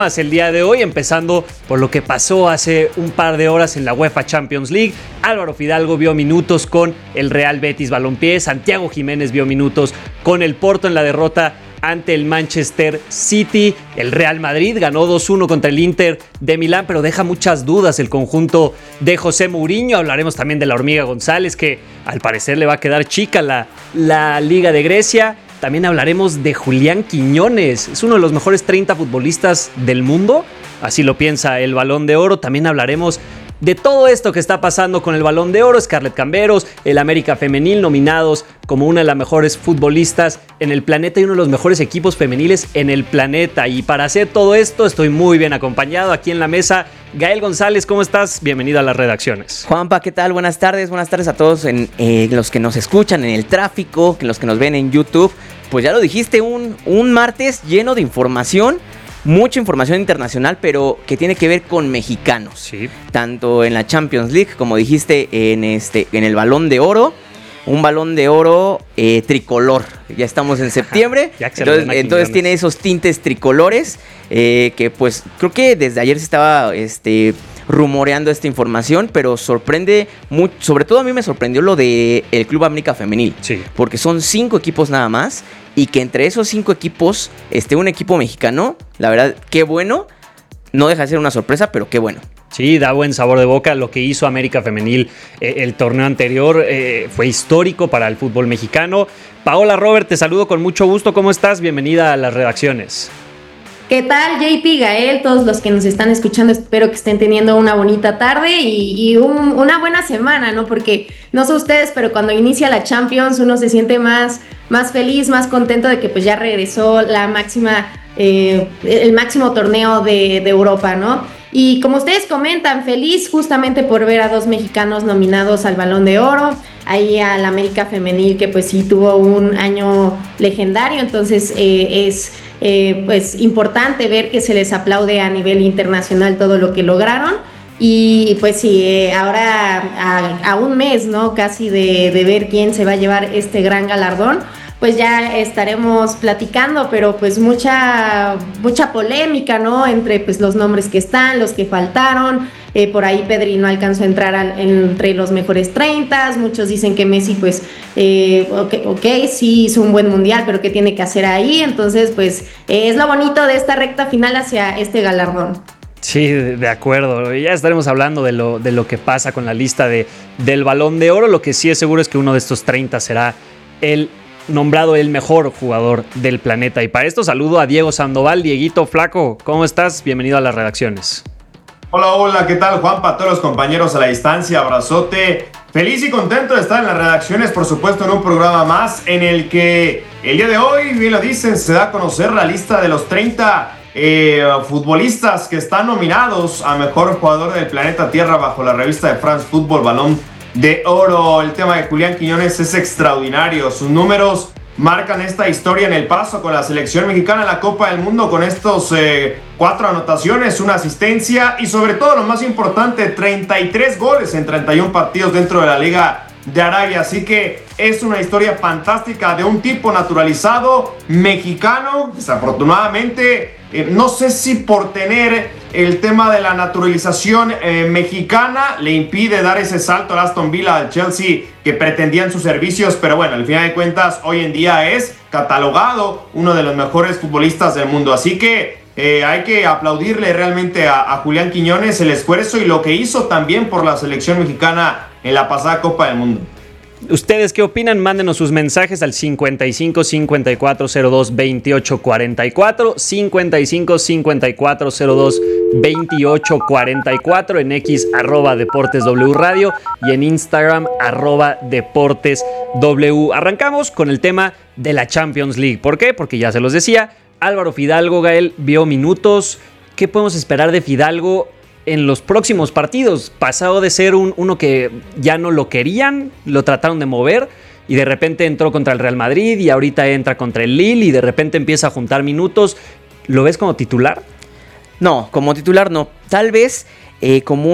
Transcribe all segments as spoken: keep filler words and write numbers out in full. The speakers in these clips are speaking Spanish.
El día de hoy, empezando por lo que pasó hace un par de horas en la UEFA Champions League. Álvaro Fidalgo vio minutos con el Real Betis Balompié, Santiago Jiménez vio minutos con el Porto en la derrota ante el Manchester City. El Real Madrid ganó dos uno contra el Inter de Milán, pero deja muchas dudas el conjunto de José Mourinho. Hablaremos también de la Hormiga González, que al parecer le va a quedar chica la, la Liga de Grecia. También hablaremos de Julián Quiñones, es uno de los mejores treinta futbolistas del mundo, así lo piensa el Balón de Oro. También hablaremos de todo esto que está pasando con el Balón de Oro, Scarlett Camberos, el América Femenil, nominados como una de las mejores futbolistas en el planeta y uno de los mejores equipos femeniles en el planeta. Y para hacer todo esto estoy muy bien acompañado aquí en la mesa. Gael González, ¿cómo estás? Bienvenido a las redacciones. Juanpa, ¿qué tal? Buenas tardes, buenas tardes a todos en, eh, los que nos escuchan en el tráfico, los que nos ven en YouTube. Pues ya lo dijiste, un, un martes lleno de información, mucha información internacional, pero que tiene que ver con mexicanos. Sí. Tanto en la Champions League, como dijiste, en, este, en el Balón de Oro. Un Balón de Oro eh, tricolor. Ya estamos en septiembre. Ya que entonces entonces tiene esos tintes tricolores eh, que pues creo que desde ayer se estaba este, rumoreando esta información, pero sorprende mucho. Sobre todo a mí me sorprendió lo del Club América Femenil. Sí. Porque son cinco equipos nada más y que entre esos cinco equipos esté un equipo mexicano. La verdad, qué bueno. No deja de ser una sorpresa, pero qué bueno. Sí, da buen sabor de boca. Lo que hizo América Femenil eh, el torneo anterior eh, fue histórico para el fútbol mexicano. Paola Robert, te saludo con mucho gusto. ¿Cómo estás? Bienvenida a las redacciones. ¿Qué tal, J P, Gael? Todos los que nos están escuchando, espero que estén teniendo una bonita tarde y, y un, una buena semana, ¿no? Porque no sé ustedes, pero cuando inicia la Champions uno se siente más, más feliz, más contento de que pues ya regresó la máxima, eh, el máximo torneo de, de Europa, ¿no? Y como ustedes comentan, feliz justamente por ver a dos mexicanos nominados al Balón de Oro, ahí al América Femenil, que pues sí tuvo un año legendario, entonces eh, es eh, pues importante ver que se les aplaude a nivel internacional todo lo que lograron. Y pues sí, eh, ahora a, a un mes, ¿no? Casi de, de ver quién se va a llevar este gran galardón, pues ya estaremos platicando, pero pues mucha mucha polémica, ¿no? Entre pues los nombres que están, los que faltaron. Eh, por ahí Pedri no alcanzó a entrar al, entre los mejores treinta. Muchos dicen que Messi, pues, eh, ok, ok, sí hizo un buen mundial, pero ¿qué tiene que hacer ahí? Entonces, pues, eh, es lo bonito de esta recta final hacia este galardón. Sí, de acuerdo. Ya estaremos hablando de lo, de lo que pasa con la lista de, del Balón de Oro. Lo que sí es seguro es que uno de estos treinta será el nombrado el mejor jugador del planeta. Y para esto saludo a Diego Sandoval. Dieguito Flaco, ¿cómo estás? Bienvenido a las redacciones. Hola, hola, ¿qué tal, Juanpa? A todos los compañeros a la distancia, abrazote. Feliz y contento de estar en las redacciones, por supuesto, en un programa más en el que el día de hoy, bien lo dicen, se da a conocer la lista de los treinta eh, futbolistas que están nominados a mejor jugador del planeta Tierra bajo la revista de France Football Balón de Oro. El tema de Julián Quiñones es extraordinario. Sus números marcan esta historia en el paso con la selección mexicana en la Copa del Mundo, con estos eh, cuatro anotaciones, una asistencia y sobre todo lo más importante, treinta y tres goles en treinta y uno partidos dentro de la Liga de Arabia. Así que es una historia fantástica de un tipo naturalizado mexicano. Desafortunadamente, eh, no sé si por tener el tema de la naturalización eh, mexicana le impide dar ese salto al Aston Villa, al Chelsea, que pretendían sus servicios, pero bueno, al final de cuentas hoy en día es catalogado uno de los mejores futbolistas del mundo. Así que eh, hay que aplaudirle realmente a, a Julián Quiñones el esfuerzo y lo que hizo también por la selección mexicana en la pasada Copa del Mundo. ¿Ustedes qué opinan? Mándenos sus mensajes al cincuenta y cinco, cincuenta y cuatro cero dos, veintiocho cuarenta y cuatro, cincuenta y cinco, cincuenta y cuatro cero dos, veintiocho cuarenta y cuatro, en X arroba Deportes W Radio y en Instagram arroba Deportes W. Arrancamos con el tema de la Champions League. ¿Por qué? Porque ya se los decía, Álvaro Fidalgo, Gael, vio minutos. ¿Qué podemos esperar de Fidalgo en los próximos partidos? Pasado de ser un, uno que ya no lo querían, lo trataron de mover y de repente entró contra el Real Madrid y ahorita entra contra el Lille y de repente empieza a juntar minutos. ¿Lo ves como titular? No, como titular no. Tal vez eh, como un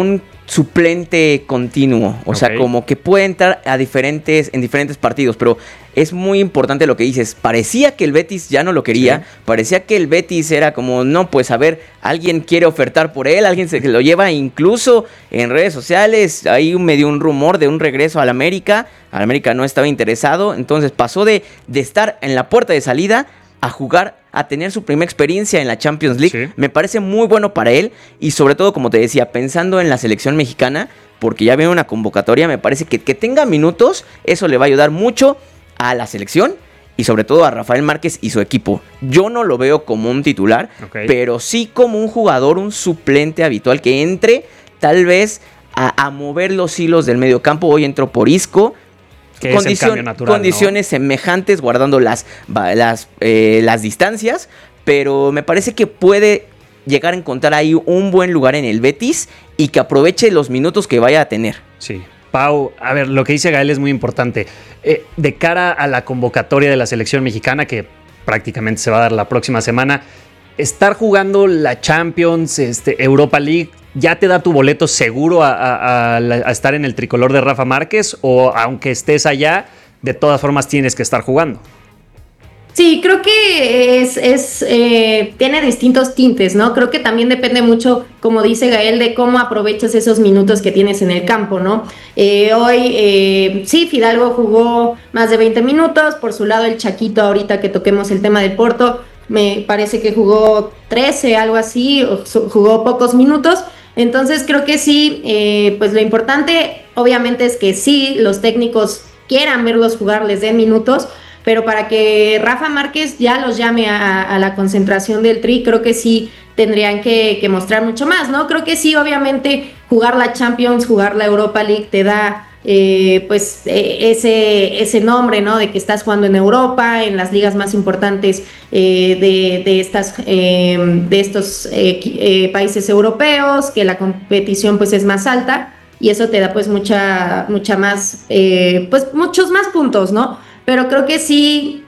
suplente continuo, o okay. sea, como que puede entrar a diferentes, en diferentes partidos, pero es muy importante lo que dices. Parecía que el Betis ya no lo quería, sí. parecía que el Betis era como, no, pues a ver, alguien quiere ofertar por él, alguien se lo lleva, incluso en redes sociales, ahí me dio un rumor de un regreso al América, al América no estaba interesado, entonces pasó de, de estar en la puerta de salida a jugar, a tener su primera experiencia en la Champions League. Sí. Me parece muy bueno para él y sobre todo, como te decía, pensando en la selección mexicana, porque ya viene una convocatoria, me parece que que tenga minutos, eso le va a ayudar mucho a la selección y sobre todo a Rafael Márquez y su equipo. Yo no lo veo como un titular, okay. pero sí como un jugador, un suplente habitual que entre tal vez a, a mover los hilos del medio campo. Hoy entró por Isco, Que Condicion- es el cambio natural, condiciones ¿no? semejantes, guardando las, las, eh, las distancias, pero me parece que puede llegar a encontrar ahí un buen lugar en el Betis y que aproveche los minutos que vaya a tener. Sí. Pau, a ver, lo que dice Gael es muy importante. Eh, de cara a la convocatoria de la selección mexicana, que prácticamente se va a dar la próxima semana, estar jugando la Champions, este, Europa League, ¿ya te da tu boleto seguro a, a, a, a estar en el tricolor de Rafa Márquez? O aunque estés allá, de todas formas tienes que estar jugando. Sí, creo que es, es eh, tiene distintos tintes, ¿no? Creo que también depende mucho, como dice Gael, de cómo aprovechas esos minutos que tienes en el campo, ¿no? Eh, hoy, eh, sí, Fidalgo jugó más de veinte minutos, por su lado el Chaquito, ahorita que toquemos el tema del Porto, me parece que jugó trece, algo así, jugó pocos minutos. Entonces creo que sí, eh, pues lo importante obviamente es que sí, los técnicos quieran verlos jugar, les den minutos, pero para que Rafa Márquez ya los llame a, a la concentración del Tri, creo que sí tendrían que, que mostrar mucho más, ¿no? Creo que sí, obviamente jugar la Champions, jugar la Europa League te da eh, pues eh, ese, ese nombre, ¿no? De que estás jugando en Europa, en las ligas más importantes eh, de, de, estas, eh, de estos eh, eh, países europeos, que la competición pues es más alta y eso te da pues mucha, mucha más, eh, pues muchos más puntos, ¿no? Pero creo que sí,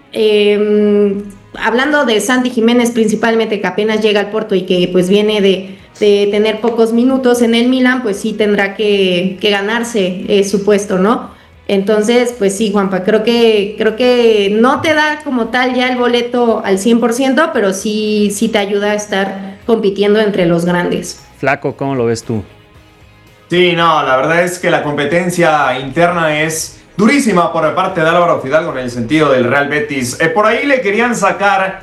eh, hablando de Santi Jiménez principalmente, que apenas llega al Porto y que pues viene de, de tener pocos minutos en el Milan, pues sí tendrá que, que ganarse eh, su puesto, ¿no? Entonces, pues sí, Juanpa, creo que, creo que no te da como tal ya el boleto al cien por ciento, pero sí, sí te ayuda a estar compitiendo entre los grandes. Flaco, ¿cómo lo ves tú? Sí, no, la verdad es que la competencia interna es durísima por parte de Álvaro Fidalgo en el sentido del Real Betis. Eh, por ahí le querían sacar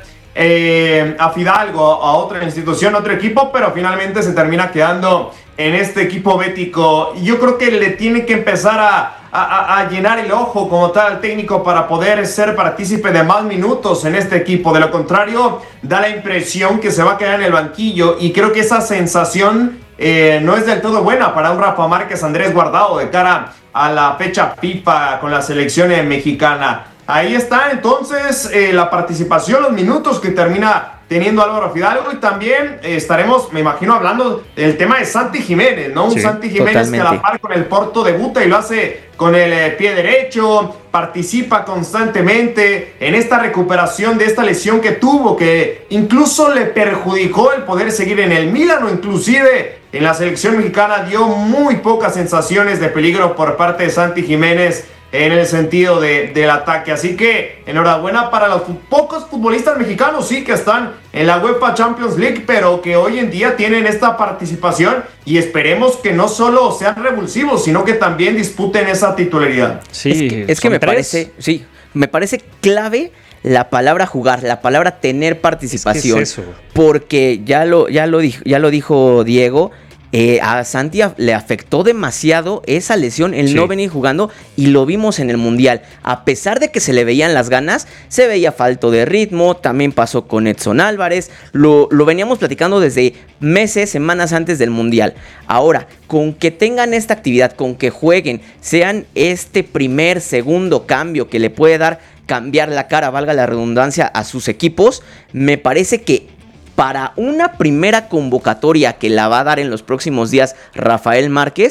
eh, a Fidalgo a otra institución, a otro equipo, pero finalmente se termina quedando en este equipo bético. Yo creo que le tiene que empezar a, a, a llenar el ojo como tal al técnico para poder ser partícipe de más minutos en este equipo. De lo contrario, da la impresión que se va a quedar en el banquillo y creo que esa sensación eh, no es del todo buena para un Rafa Márquez Andrés Guardado de cara a la fecha FIFA con la selección mexicana. Ahí está entonces eh, la participación, los minutos que termina teniendo Álvaro Fidalgo, y también eh, estaremos, me imagino, hablando del tema de Santi Jiménez, ¿no? Sí, un Santi Jiménez totalmente. Que a la par con el Porto debuta y lo hace con el eh, pie derecho, participa constantemente en esta recuperación de esta lesión que tuvo, que incluso le perjudicó el poder seguir en el Milan, o inclusive en la selección mexicana dio muy pocas sensaciones de peligro por parte de Santi Jiménez en el sentido de, del ataque. Así que enhorabuena para los pocos futbolistas mexicanos, sí, que están en la UEFA Champions League, pero que hoy en día tienen esta participación, y esperemos que no solo sean revulsivos, sino que también disputen esa titularidad. Sí, es que, es que me tres. parece, sí, me parece clave la palabra jugar, la palabra tener participación. Es que es eso. Porque ya lo, ya lo dijo, ya lo dijo Diego. Eh, a Santi le afectó demasiado esa lesión, el sí. no venir jugando, y lo vimos en el Mundial. A pesar de que se le veían las ganas, se veía falto de ritmo. También pasó con Edson Álvarez. Lo, lo veníamos platicando desde meses, semanas antes del Mundial. Ahora, con que tengan esta actividad, con que jueguen, sean este primer, segundo cambio que le puede dar, cambiar la cara, valga la redundancia, a sus equipos, me parece que para una primera convocatoria que la va a dar en los próximos días Rafael Márquez,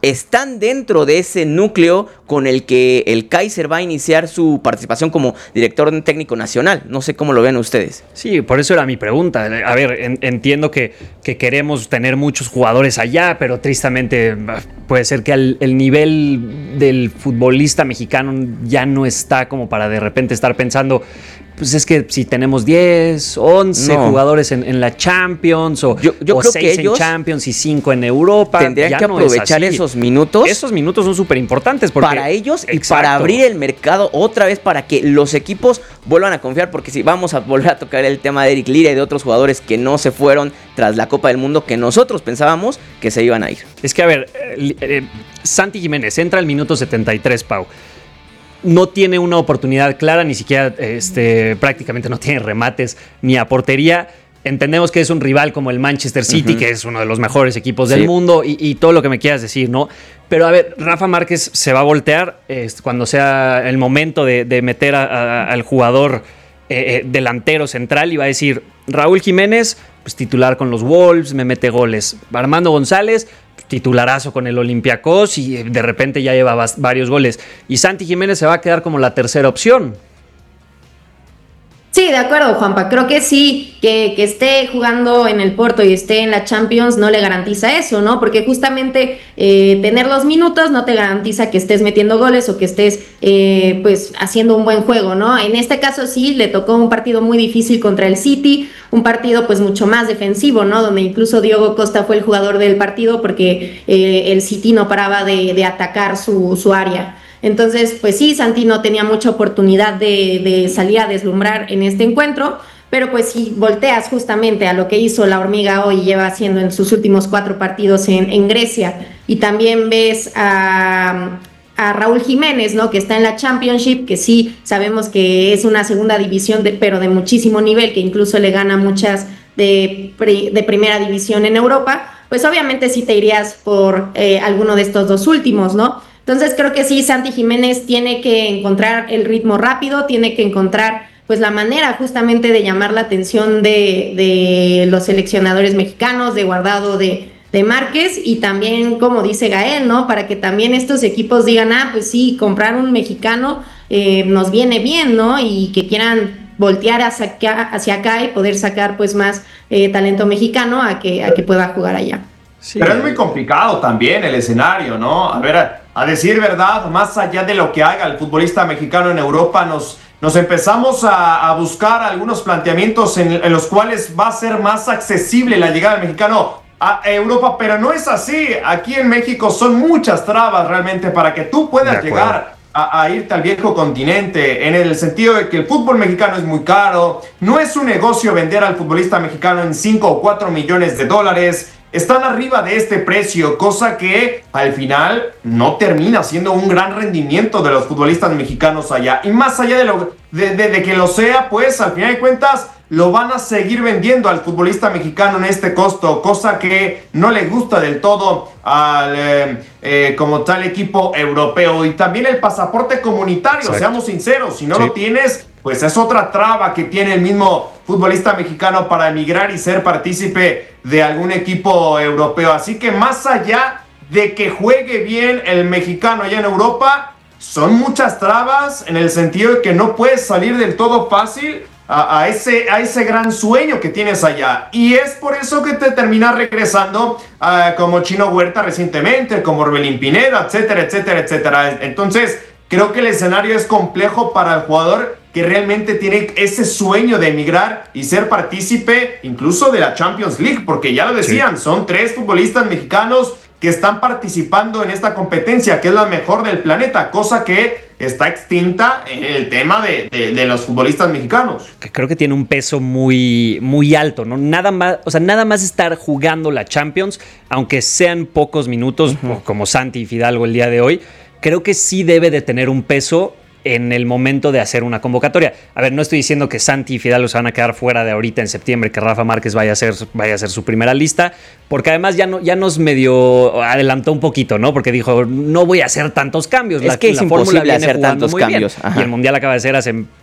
están dentro de ese núcleo con el que el Kaiser va a iniciar su participación como director técnico nacional. No sé cómo lo ven ustedes. Sí, por eso era mi pregunta. A ver, en, entiendo que, que queremos tener muchos jugadores allá, pero tristemente puede ser que el, el nivel del futbolista mexicano ya no está como para de repente estar pensando, pues es que si tenemos diez, once no. jugadores en, en la Champions o, yo, yo o creo seis que en Champions y cinco en Europa. Tendrían ya que no aprovechar esos minutos. Esos minutos son súper importantes. Para ellos y exacto. para abrir el mercado otra vez, para que los equipos vuelvan a confiar, porque si vamos a volver a tocar el tema de Eric Lira y de otros jugadores que no se fueron tras la Copa del Mundo, que nosotros pensábamos que se iban a ir. Es que a ver, eh, eh, Santi Jiménez entra al minuto setenta y tres, Pau. No tiene una oportunidad clara, ni siquiera este, prácticamente no tiene remates ni a portería. Entendemos que es un rival como el Manchester City, uh-huh. que es uno de los mejores equipos sí. del mundo y, y todo lo que me quieras decir, ¿no? Pero a ver, Rafa Márquez se va a voltear eh, cuando sea el momento de, de meter a, a, al jugador eh, eh, delantero central y va a decir, Raúl Jiménez, pues titular con los Wolves, me mete goles. Armando González, titularazo con el Olympiacos y de repente ya lleva varios goles. Y Santi Jiménez se va a quedar como la tercera opción. Sí, de acuerdo, Juanpa. Creo que sí, que, que esté jugando en el Porto y esté en la Champions no le garantiza eso, ¿no? Porque justamente eh, tener los minutos no te garantiza que estés metiendo goles o que estés eh, pues haciendo un buen juego, ¿no? En este caso sí, le tocó un partido muy difícil contra el City, un partido pues mucho más defensivo, ¿no? Donde incluso Diogo Costa fue el jugador del partido porque eh, el City no paraba de, de atacar su, su área. Entonces, pues sí, Santi no tenía mucha oportunidad de, de salir a deslumbrar en este encuentro, pero pues si volteas justamente a lo que hizo la Hormiga hoy, lleva haciendo en sus últimos cuatro partidos en, en Grecia, y también ves a, a Raúl Jiménez, ¿no? Que está en la Championship, que sí sabemos que es una segunda división, de, pero de muchísimo nivel, que incluso le gana muchas de, de primera división en Europa, pues obviamente sí te irías por eh, alguno de estos dos últimos, ¿no? Entonces creo que sí, Santi Jiménez tiene que encontrar el ritmo rápido, tiene que encontrar pues la manera justamente de llamar la atención de, de los seleccionadores mexicanos, de Guardado, de, de Márquez, y también, como dice Gael, ¿no? Para que también estos equipos digan, ah, pues sí, comprar un mexicano eh, nos viene bien, ¿no? Y que quieran voltear hacia acá, hacia acá y poder sacar pues más eh, talento mexicano a que, a que pueda jugar allá. Sí. Pero es muy complicado también el escenario, ¿no? A ver, a, a decir verdad, más allá de lo que haga el futbolista mexicano en Europa, nos, nos empezamos a, a buscar algunos planteamientos en, en los cuales va a ser más accesible la llegada del mexicano a Europa, pero no es así. Aquí en México son muchas trabas realmente para que tú puedas llegar a, a irte al viejo continente, en el sentido de que el fútbol mexicano es muy caro, no es un negocio vender al futbolista mexicano en cinco o cuatro millones de dólares. Están arriba de este precio, cosa que al final no termina siendo un gran rendimiento de los futbolistas mexicanos allá. Y más allá de, lo, de, de, de que lo sea, pues al final de cuentas lo van a seguir vendiendo al futbolista mexicano en este costo, cosa que no le gusta del todo al eh, eh, como tal equipo europeo. Y también el pasaporte comunitario, exacto. Seamos sinceros, si no sí. lo tienes, pues es otra traba que tiene el mismo futbolista mexicano para emigrar y ser partícipe de algún equipo europeo. Así que más allá de que juegue bien el mexicano allá en Europa, son muchas trabas en el sentido de que no puedes salir del todo fácil a, a, ese, a ese gran sueño que tienes allá. Y es por eso que te terminas regresando uh, como Chino Huerta recientemente, como Orbelín Pineda, etcétera, etcétera, etcétera. Entonces, creo que el escenario es complejo para el jugador que realmente tiene ese sueño de emigrar y ser partícipe incluso de la Champions League, porque ya lo decían, sí. son tres futbolistas mexicanos que están participando en esta competencia, que es la mejor del planeta, cosa que está extinta en el tema de, de, de los futbolistas mexicanos. Creo que tiene un peso muy, muy alto, ¿no? Nada más, o sea, nada más estar jugando la Champions, aunque sean pocos minutos, uh-huh. como Santi y Fidalgo el día de hoy, creo que sí debe de tener un peso en el momento de hacer una convocatoria. A ver, no estoy diciendo que Santi y Fidalgo se van a quedar fuera de ahorita en septiembre, que Rafa Márquez vaya a hacer, vaya a hacer su primera lista, porque además ya, no, ya nos medio adelantó un poquito, ¿no? Porque dijo, no voy a hacer tantos cambios. Es la, que es la imposible fórmula hacer tantos cambios. Y el Mundial acaba de ser hace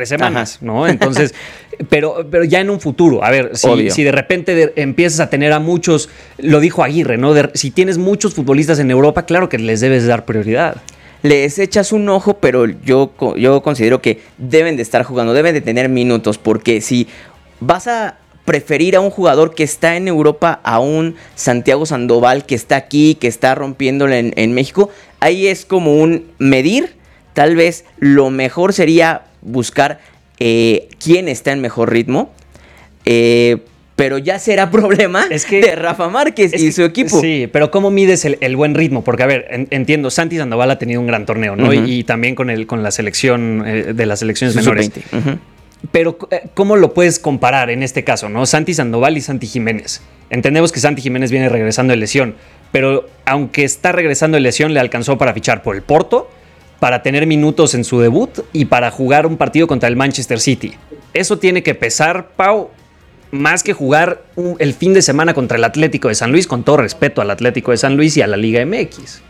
tres semanas, Ajá. ¿no? Entonces, pero, pero ya en un futuro, a ver, si, si de repente de, empiezas a tener a muchos, lo dijo Aguirre, ¿no? De, si tienes muchos futbolistas en Europa, claro que les debes dar prioridad. Les echas un ojo, pero yo, yo considero que deben de estar jugando, deben de tener minutos, porque si vas a preferir a un jugador que está en Europa a un Santiago Sandoval que está aquí, que está rompiéndole en, en México, ahí es como un medir. Tal vez lo mejor sería buscar eh, quién está en mejor ritmo, eh, pero ya será problema es que, de Rafa Márquez y que, su equipo. Sí, pero ¿cómo mides el, el buen ritmo? Porque, a ver, en, entiendo, Santi Sandoval ha tenido un gran torneo, ¿no? Uh-huh. y, y también con, el, con la selección eh, de las selecciones menores. Uh-huh. Pero, ¿cómo lo puedes comparar en este caso, no? Santi Sandoval y Santi Jiménez. Entendemos que Santi Jiménez viene regresando de lesión, pero aunque está regresando de lesión, le alcanzó para fichar por el Porto, para tener minutos en su debut y para jugar un partido contra el Manchester City. Eso tiene que pesar, Pau, más que jugar un, el fin de semana contra el Atlético de San Luis, con todo respeto al Atlético de San Luis y a la Liga M X.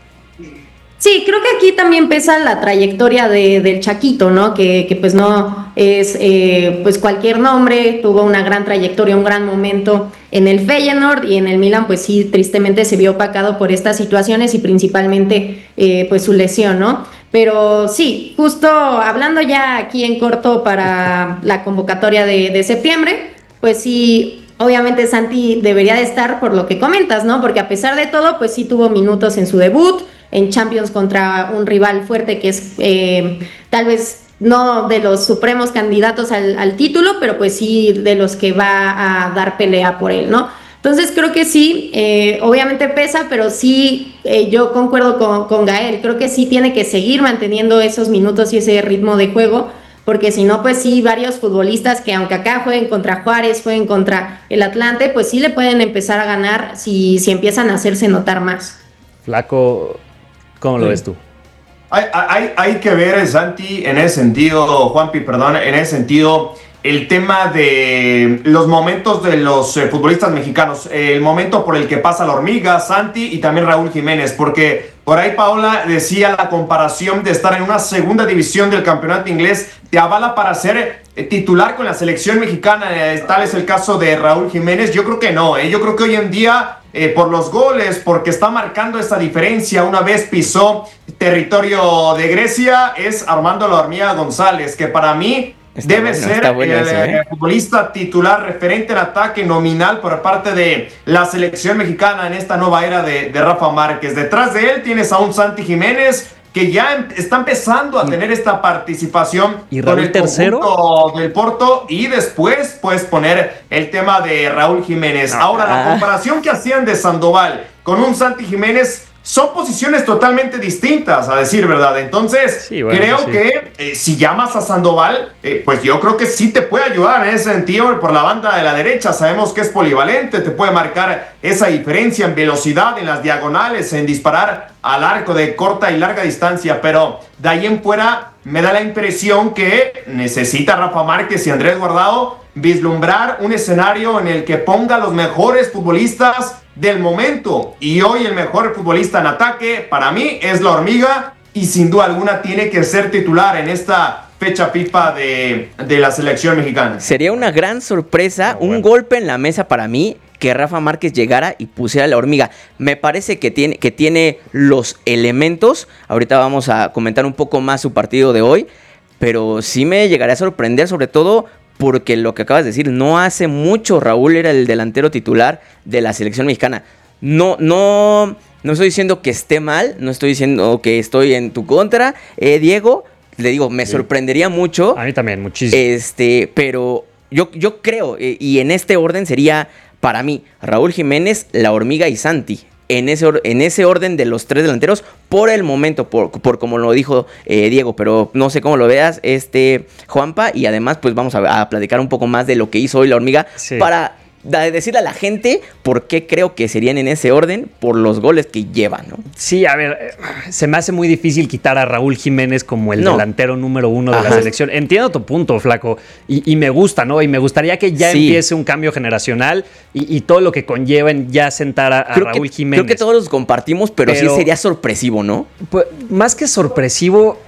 Sí, creo que aquí también pesa la trayectoria de, del Chaquito, ¿no? Que, que pues no es eh, pues cualquier nombre, tuvo una gran trayectoria, un gran momento en el Feyenoord y en el Milan, pues sí, tristemente se vio opacado por estas situaciones y principalmente eh, pues su lesión, ¿no? Pero sí, justo hablando ya aquí en corto para la convocatoria de, de septiembre, pues sí, obviamente Santi debería de estar por lo que comentas, ¿no? Porque a pesar de todo, pues sí tuvo minutos en su debut, en Champions contra un rival fuerte que es eh, tal vez no de los supremos candidatos al, al título, pero pues sí de los que va a dar pelea por él, ¿no? Entonces creo que sí, eh, obviamente pesa, pero sí, eh, yo concuerdo con, con Gael, creo que sí tiene que seguir manteniendo esos minutos y ese ritmo de juego, porque si no, pues sí, varios futbolistas que aunque acá jueguen contra Juárez, jueguen contra el Atlante, pues sí le pueden empezar a ganar si, si empiezan a hacerse notar más. Flaco, ¿cómo lo sí. ves tú? Hay, hay, hay que ver, Santi, en ese sentido, Juanpi, perdón, en ese sentido, el tema de los momentos de los eh, futbolistas mexicanos, eh, el momento por el que pasa la hormiga, Santi y también Raúl Jiménez, porque por ahí Paola decía la comparación de estar en una segunda división del campeonato inglés te avala para ser eh, titular con la selección mexicana, eh, tal es el caso de Raúl Jiménez. Yo creo que no, eh, yo creo que hoy en día eh, por los goles, porque está marcando esa diferencia, una vez pisó territorio de Grecia, es Armando La Hormiga González, que para mí Está debe bueno, ser bueno el, eso, ¿eh? el futbolista titular referente en ataque nominal por parte de la selección mexicana en esta nueva era de, de Rafa Márquez. Detrás de él tienes a un Santi Jiménez que ya está empezando a tener esta participación ¿Y Raúl con el tercero? conjunto del Porto, y después puedes poner el tema de Raúl Jiménez. Ahora, la comparación que hacían de Sandoval con un Santi Jiménez son posiciones totalmente distintas, a decir verdad. Entonces, sí, bueno, creo sí. que eh, si llamas a Sandoval, eh, pues yo creo que sí te puede ayudar en ese sentido por la banda de la derecha. Sabemos que es polivalente, te puede marcar esa diferencia en velocidad, en las diagonales, en disparar al arco de corta y larga distancia. Pero de ahí en fuera me da la impresión que necesita Rafa Márquez y Andrés Guardado vislumbrar un escenario en el que ponga a los mejores futbolistas del momento, y hoy el mejor futbolista en ataque para mí es La Hormiga, y sin duda alguna tiene que ser titular en esta fecha FIFA de, de la selección mexicana. Sería una gran sorpresa, oh, un bueno. golpe en la mesa para mí, que Rafa Márquez llegara y pusiera a La Hormiga. Me parece que tiene, que tiene los elementos. Ahorita vamos a comentar un poco más su partido de hoy, pero sí me llegaría a sorprender, sobre todo porque lo que acabas de decir, no hace mucho Raúl era el delantero titular de la selección mexicana. No, no, no estoy diciendo que esté mal, no estoy diciendo que estoy en tu contra, eh, Diego. Le digo, me sí. sorprendería mucho. A mí también, muchísimo. Este, pero yo, yo creo, eh, y en este orden sería, para mí, Raúl Jiménez, La Hormiga y Santi. En ese, en ese orden de los tres delanteros, por el momento, por, por como lo dijo eh, Diego, pero no sé cómo lo veas, este Juanpa, y además pues vamos a, a platicar un poco más de lo que hizo hoy La Hormiga, sí. para decirle a la gente por qué creo que serían en ese orden, por los goles que llevan, ¿no? Sí, a ver, se me hace muy difícil quitar a Raúl Jiménez como el no. delantero número uno de Ajá. la selección. Entiendo tu punto, Flaco, y, y me gusta, ¿no? Y me gustaría que ya sí. empiece un cambio generacional y, y todo lo que conlleva en ya sentar a, a Raúl que, Jiménez. Creo que todos los compartimos, pero, pero sí sería sorpresivo, ¿no? Pues, más que sorpresivo,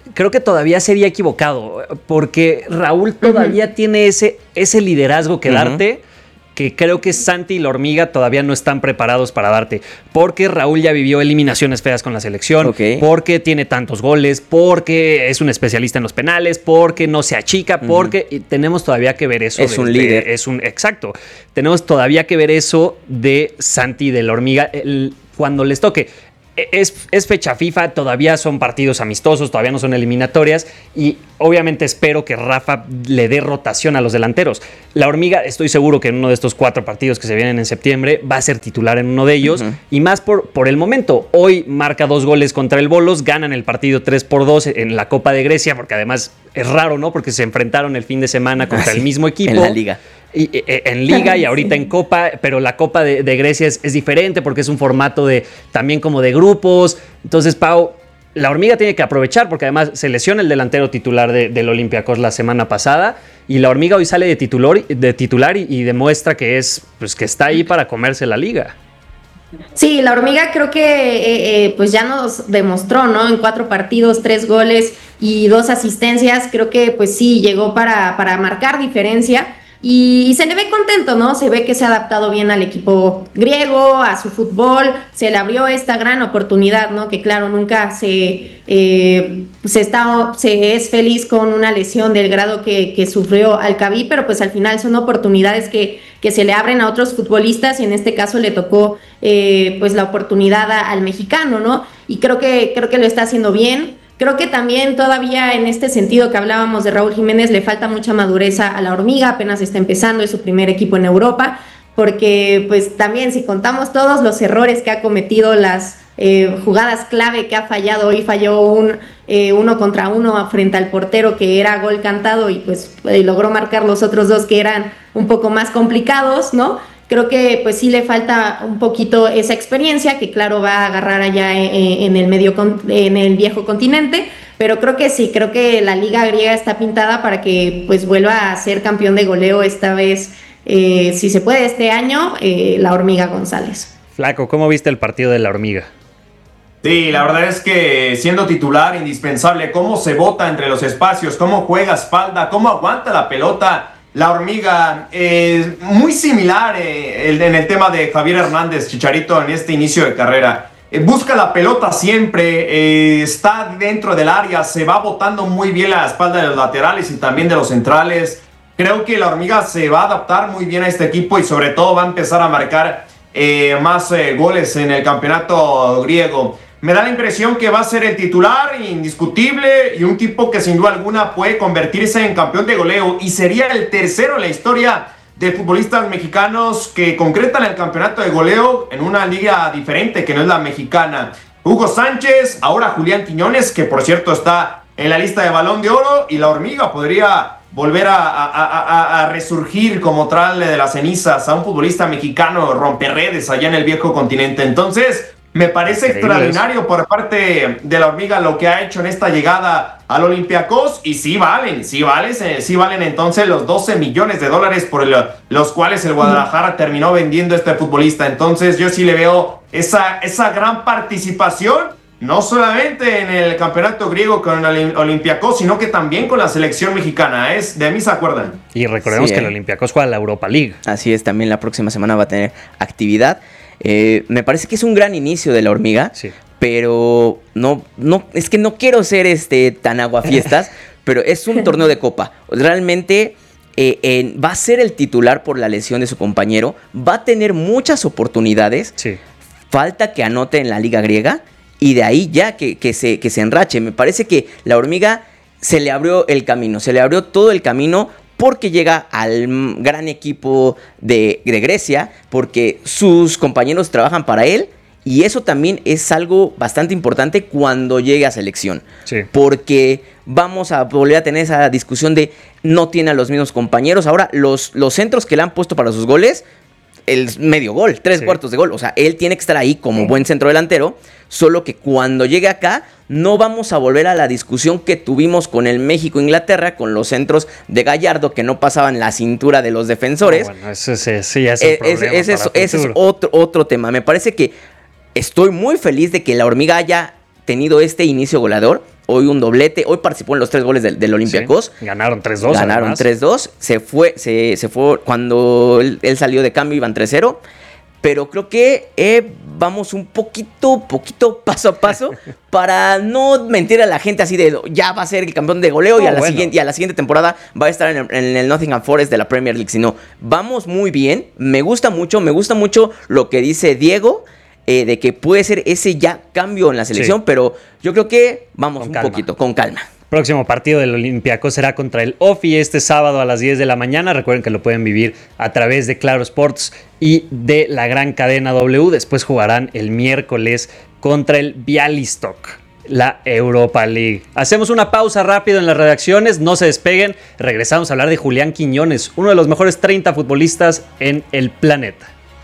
creo que todavía sería equivocado, porque Raúl todavía uh-huh. tiene ese, ese liderazgo que uh-huh. darte, que creo que Santi y la Hormiga todavía no están preparados para darte, porque Raúl ya vivió eliminaciones feas con la selección, okay. porque tiene tantos goles, porque es un especialista en los penales, porque no se achica, uh-huh. porque y tenemos todavía que ver eso. Es de, un líder. De, es un, exacto. Tenemos todavía que ver eso de Santi y de la Hormiga el, cuando les toque. Es, es fecha FIFA, todavía son partidos amistosos, todavía no son eliminatorias y obviamente espero que Rafa le dé rotación a los delanteros. La Hormiga, estoy seguro que en uno de estos cuatro partidos que se vienen en septiembre va a ser titular en uno de ellos uh-huh. y más por, por el momento. Hoy marca dos goles contra el Bolos, ganan el partido tres por dos en la Copa de Grecia, porque además es raro, ¿no? Porque se enfrentaron el fin de semana contra ah, sí. el mismo equipo. En la Liga. Y, eh, en Liga y ahorita sí. en Copa, pero la Copa de, de Grecia es, es diferente porque es un formato de también como de grupos. Entonces, Pau, la Hormiga tiene que aprovechar porque además se lesiona el delantero titular de, del Olympiacos la semana pasada y la Hormiga hoy sale de titular, de titular y, y demuestra que, es, pues, que está ahí para comerse la Liga. Sí, la Hormiga creo que eh, eh, pues ya nos demostró, ¿no? En cuatro partidos, tres goles y dos asistencias. Creo que pues sí, llegó para, para marcar diferencia. Y, y se le ve contento, ¿no? Se ve que se ha adaptado bien al equipo griego, a su fútbol, se le abrió esta gran oportunidad, ¿no? Que claro, nunca se, eh, se, está, se es feliz con una lesión del grado que, que sufrió Alcaví, pero pues al final son oportunidades que, que se le abren a otros futbolistas y en este caso le tocó eh, pues la oportunidad a, al mexicano, ¿no? Y creo que, creo que lo está haciendo bien. Creo que también todavía en este sentido que hablábamos de Raúl Jiménez le falta mucha madurez a la Hormiga, apenas está empezando, es su primer equipo en Europa, porque pues también si contamos todos los errores que ha cometido, las eh, jugadas clave que ha fallado, hoy falló un eh, uno contra uno frente al portero que era gol cantado y pues eh, logró marcar los otros dos que eran un poco más complicados, ¿no? Creo que pues sí le falta un poquito esa experiencia que claro va a agarrar allá en, en el medio en el viejo continente, pero creo que sí, creo que la liga griega está pintada para que pues vuelva a ser campeón de goleo esta vez, eh, si se puede este año, eh, la Hormiga González. Flaco, ¿cómo viste el partido de la Hormiga? Sí, la verdad es que siendo titular indispensable, cómo se bota entre los espacios, cómo juega espalda, cómo aguanta la pelota. La Hormiga, eh, muy similar eh, el, en el tema de Javier Hernández, Chicharito, en este inicio de carrera. Eh, busca la pelota siempre, eh, está dentro del área, se va botando muy bien la espalda de los laterales y también de los centrales. Creo que la Hormiga se va a adaptar muy bien a este equipo y sobre todo va a empezar a marcar eh, más eh, goles en el campeonato griego. Me da la impresión que va a ser el titular indiscutible y un tipo que sin duda alguna puede convertirse en campeón de goleo y sería el tercero en la historia de futbolistas mexicanos que concretan el campeonato de goleo en una liga diferente que no es la mexicana. Hugo Sánchez, ahora Julián Quiñones, que por cierto está en la lista de Balón de Oro, y la Hormiga podría volver a, a, a, a resurgir como tal de las cenizas a un futbolista mexicano romperredes allá en el viejo continente. Entonces me parece extraordinario por parte de la Hormiga lo que ha hecho en esta llegada al Olympiacos y sí valen, sí valen, sí valen entonces los doce millones de dólares por el, los cuales el Guadalajara terminó vendiendo a este futbolista. Entonces yo sí le veo esa, esa gran participación, no solamente en el campeonato griego con el Olympiacos, sino que también con la selección mexicana. Es, de mí se acuerdan. Y recordemos sí, que eh. el Olympiacos juega la Europa League. Así es, también la próxima semana va a tener actividad. Eh, me parece que es un gran inicio de la Hormiga, sí. pero no, no, es que no quiero ser este tan aguafiestas, pero es un torneo de copa. Realmente eh, eh, va a ser el titular por la lesión de su compañero, va a tener muchas oportunidades, sí. falta que anote en la liga griega y de ahí ya que, que, se, que se enrache. Me parece que la Hormiga se le abrió el camino, se le abrió todo el camino porque llega al gran equipo de, de Grecia, porque sus compañeros trabajan para él, y eso también es algo bastante importante cuando llegue a selección. Sí. Porque vamos a volver a tener esa discusión de no tiene a los mismos compañeros. Ahora, los, los centros que le han puesto para sus goles, el medio gol, tres sí. cuartos de gol. O sea, él tiene que estar ahí como sí. buen centro delantero, solo que cuando llegue acá no vamos a volver a la discusión que tuvimos con el México-Inglaterra, con los centros de Gallardo que no pasaban la cintura de los defensores. No, bueno, eso sí, sí es un problema es, es, para ese es otro, otro tema. Me parece que estoy muy feliz de que la Hormiga haya tenido este inicio goleador. hoy un doblete, hoy participó en los tres goles del, del Olympiacos. Sí, ganaron tres dos. Ganaron además. tres dos, se fue, se, se fue, cuando él, él salió de cambio iban tres cero. Pero creo que eh, vamos un poquito, poquito paso a paso para no mentir a la gente así de ya va a ser el campeón de goleo oh, y, a la bueno. siguiente, y a la siguiente temporada va a estar en el, en el Nottingham Forest de la Premier League. Sino vamos muy bien, me gusta mucho, me gusta mucho lo que dice Diego eh, de que puede ser ese ya cambio en la selección, sí. Pero yo creo que vamos con un calma. poquito, con calma. Próximo partido del Olympiacos será contra el O F I este sábado a las diez de la mañana. Recuerden que lo pueden vivir a través de Claro Sports y de la gran cadena W. Después jugarán el miércoles contra el Bialystok, la Europa League. Hacemos una pausa rápido en las redacciones, no se despeguen. Regresamos a hablar de Julián Quiñones, uno de los mejores treinta futbolistas en el planeta.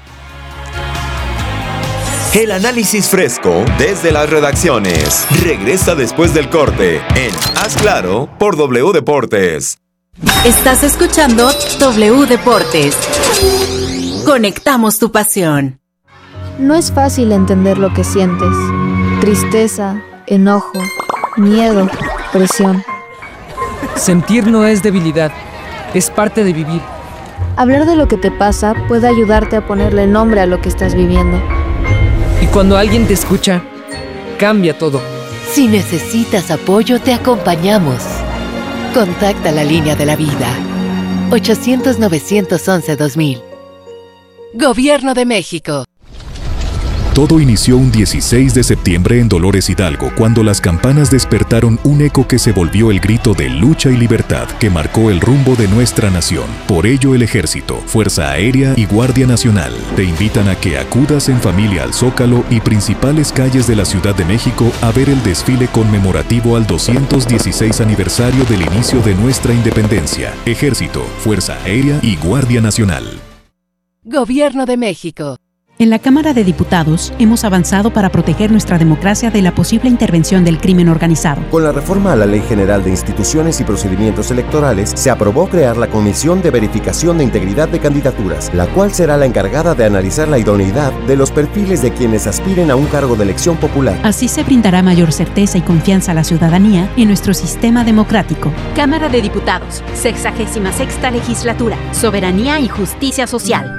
El análisis fresco desde las redacciones regresa después del corte en Haz Claro por W Deportes. Estás escuchando W Deportes. Conectamos tu pasión. No es fácil entender lo que sientes. Tristeza, enojo, miedo, presión. Sentir no es debilidad, es parte de vivir. Hablar de lo que te pasa puede ayudarte a ponerle nombre a lo que estás viviendo. Y cuando alguien te escucha, cambia todo. Si necesitas apoyo, te acompañamos. Contacta la línea de la vida. ochocientos, novecientos once, dos mil. Gobierno de México. Todo inició un dieciséis de septiembre en Dolores Hidalgo, cuando las campanas despertaron un eco que se volvió el grito de lucha y libertad que marcó el rumbo de nuestra nación. Por ello, el Ejército, Fuerza Aérea y Guardia Nacional te invitan a que acudas en familia al Zócalo y principales calles de la Ciudad de México a ver el desfile conmemorativo al doscientos dieciséis aniversario del inicio de nuestra independencia. Ejército, Fuerza Aérea y Guardia Nacional. Gobierno de México. En la Cámara de Diputados hemos avanzado para proteger nuestra democracia de la posible intervención del crimen organizado. Con la reforma a la Ley General de Instituciones y Procedimientos Electorales, se aprobó crear la Comisión de Verificación de Integridad de Candidaturas, la cual será la encargada de analizar la idoneidad de los perfiles de quienes aspiren a un cargo de elección popular. Así se brindará mayor certeza y confianza a la ciudadanía en nuestro sistema democrático. Cámara de Diputados, sexagésima sexta legislatura, Soberanía y Justicia Social.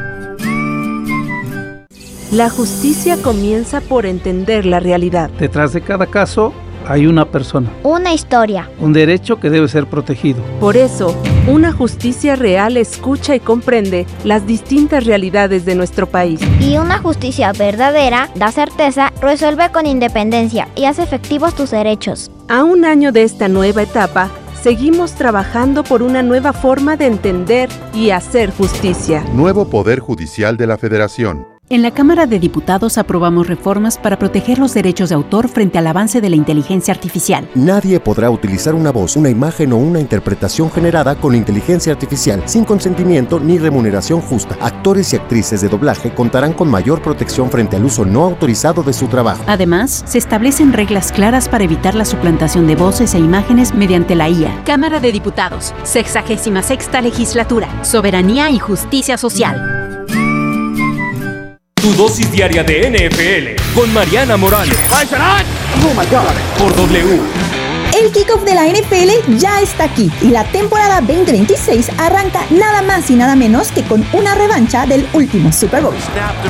La justicia comienza por entender la realidad. Detrás de cada caso hay una persona. Una historia. Un derecho que debe ser protegido. Por eso, una justicia real escucha y comprende las distintas realidades de nuestro país. Y una justicia verdadera da certeza, resuelve con independencia y hace efectivos tus derechos. A un año de esta nueva etapa, seguimos trabajando por una nueva forma de entender y hacer justicia. Nuevo Poder Judicial de la Federación. En la Cámara de Diputados aprobamos reformas para proteger los derechos de autor frente al avance de la inteligencia artificial. Nadie podrá utilizar una voz, una imagen o una interpretación generada con inteligencia artificial sin consentimiento ni remuneración justa. Actores y actrices de doblaje contarán con mayor protección frente al uso no autorizado de su trabajo. Además, se establecen reglas claras para evitar la suplantación de voces e imágenes mediante la I A. Cámara de Diputados, sexagésima sexta legislatura, Soberanía y Justicia Social. Tu dosis diaria de N F L con Mariana Morales. Oh my God. Por W. El kickoff de la N F L ya está aquí y la temporada veinte veintiséis arranca nada más y nada menos que con una revancha del último Super Bowl.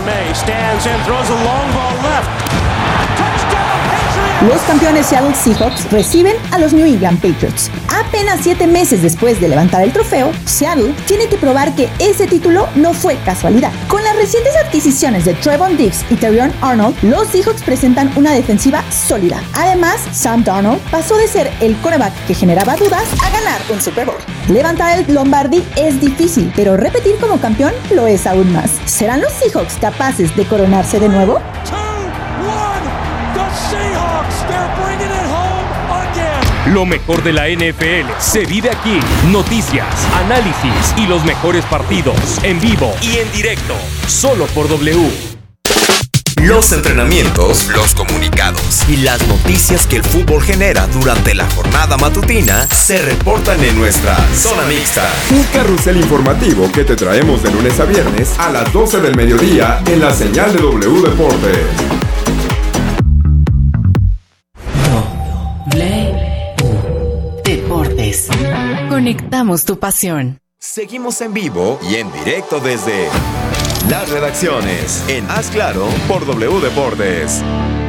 Los campeones Seattle Seahawks reciben a los New England Patriots. Apenas siete meses después de levantar el trofeo, Seattle tiene que probar que ese título no fue casualidad. Con las recientes adquisiciones de Trevon Diggs y Terrion Arnold, los Seahawks presentan una defensiva sólida. Además, Sam Darnold pasó de ser el quarterback que generaba dudas a ganar un Super Bowl. Levantar el Lombardi es difícil, pero repetir como campeón lo es aún más. ¿Serán los Seahawks capaces de coronarse de nuevo? Lo mejor de la N F L se vive aquí. Noticias, análisis y los mejores partidos en vivo y en directo. Solo por W. Los entrenamientos, los comunicados y las noticias que el fútbol genera durante la jornada matutina se reportan en nuestra Zona Mixta. Un carrusel informativo que te traemos de lunes a viernes a las doce del mediodía en la señal de W Deportes. Play. Conectamos tu pasión. Seguimos en vivo y en directo desde las redacciones en Haz Claro por W Deportes.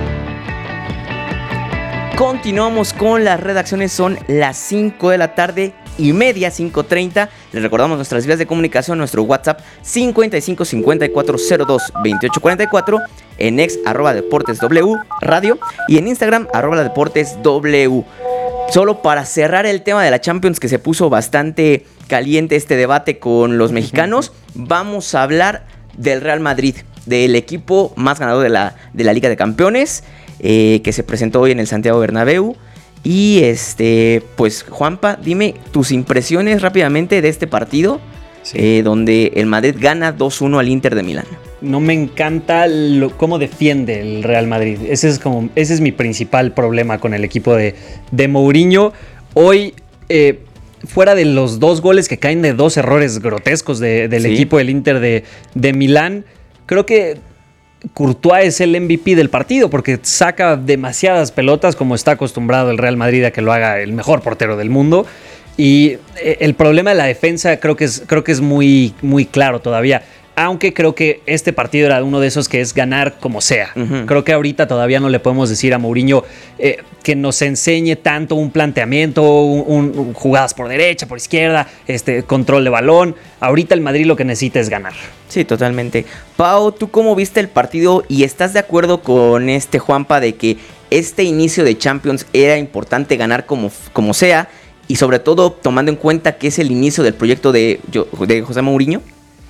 Continuamos con las redacciones, son las cinco de la tarde y media, cinco treinta. Les recordamos nuestras vías de comunicación, nuestro WhatsApp cincuenta y cinco cincuenta y cuatro cero dos veintiocho cuarenta y cuatro, en ex arroba deportes W radio y en Instagram arroba deportes W. Solo para cerrar el tema de la Champions, que se puso bastante caliente este debate con los mexicanos, vamos a hablar del Real Madrid, del equipo más ganador de la, de la Liga de Campeones, eh, que se presentó hoy en el Santiago Bernabéu. Y este, pues Juanpa, dime tus impresiones rápidamente de este partido, sí. eh, donde el Madrid gana dos uno al Inter de Milán. No me encanta lo, cómo defiende el Real Madrid. Ese es, como, ese es mi principal problema con el equipo de, de Mourinho. Hoy, eh, fuera de los dos goles que caen de dos errores grotescos de, del sí. equipo del Inter de, de Milán, creo que Courtois es el M V P del partido porque saca demasiadas pelotas, como está acostumbrado el Real Madrid a que lo haga el mejor portero del mundo. Y el problema de la defensa creo que es, creo que es muy, muy claro todavía. Aunque creo que este partido era uno de esos que es ganar como sea. Uh-huh. Creo que ahorita todavía no le podemos decir a Mourinho eh, que nos enseñe tanto un planteamiento, un, un, jugadas por derecha, por izquierda, este, control de balón. Ahorita el Madrid lo que necesita es ganar. Sí, totalmente. Pau, ¿tú cómo viste el partido y estás de acuerdo con este Juanpa de que este inicio de Champions era importante ganar como, como sea y sobre todo tomando en cuenta que es el inicio del proyecto de, de José Mourinho?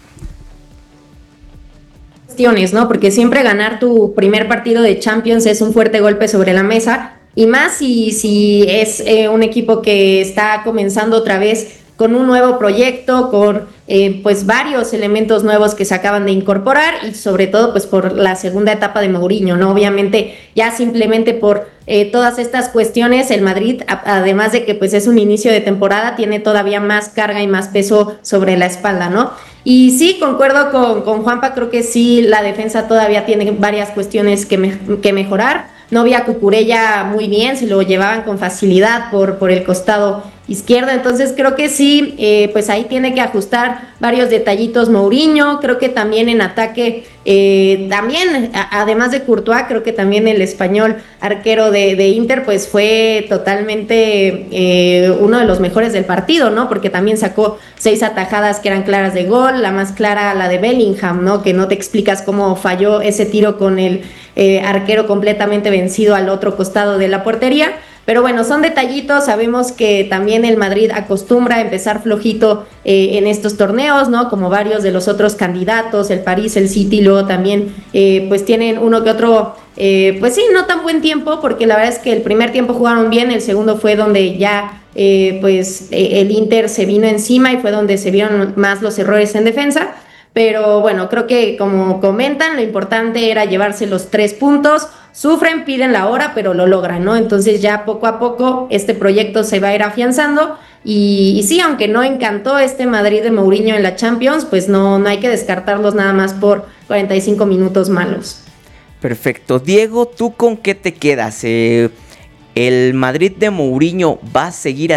¿No? Porque siempre ganar tu primer partido de Champions es un fuerte golpe sobre la mesa, y más si, si es eh, un equipo que está comenzando otra vez con un nuevo proyecto, con eh, pues varios elementos nuevos que se acaban de incorporar y sobre todo pues por la segunda etapa de Mourinho, ¿no? Obviamente ya simplemente por eh, todas estas cuestiones el Madrid, a, además de que pues es un inicio de temporada, tiene todavía más carga y más peso sobre la espalda, ¿no? Y sí, concuerdo con, con Juanpa, creo que sí, la defensa todavía tiene varias cuestiones que, me, que mejorar. No vi a Cucurella muy bien, se lo llevaban con facilidad por, por el costado izquierdo, entonces creo que sí, eh, pues ahí tiene que ajustar varios detallitos Mourinho. Creo que también en ataque, eh, también, a, además de Courtois, creo que también el español arquero de, de Inter, pues fue totalmente eh, uno de los mejores del partido, ¿no? Porque también sacó seis atajadas que eran claras de gol, la más clara la de Bellingham, ¿no? Que no te explicas cómo falló ese tiro con el eh, arquero completamente vencido al otro costado de la portería. Pero bueno, son detallitos, sabemos que también el Madrid acostumbra a empezar flojito eh, en estos torneos, ¿no? Como varios de los otros candidatos, el París, el City, luego también eh, pues tienen uno que otro, eh, pues sí, no tan buen tiempo, porque la verdad es que el primer tiempo jugaron bien, el segundo fue donde ya eh, pues eh, el Inter se vino encima y fue donde se vieron más los errores en defensa. Pero bueno, creo que como comentan, lo importante era llevarse los tres puntos. Sufren, piden la hora, pero lo logran, ¿no? Entonces ya poco a poco este proyecto se va a ir afianzando. Y, y sí, aunque no encantó este Madrid de Mourinho en la Champions, pues no, no hay que descartarlos nada más por cuarenta y cinco minutos malos. Perfecto. Diego, ¿tú con qué te quedas? Eh, ¿El Madrid de Mourinho va a seguir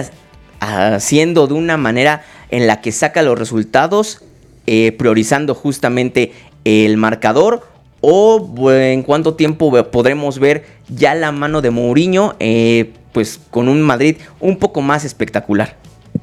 haciendo de una manera en la que saca los resultados, Eh, priorizando justamente el marcador, o en cuánto tiempo podremos ver ya la mano de Mourinho eh, pues con un Madrid un poco más espectacular?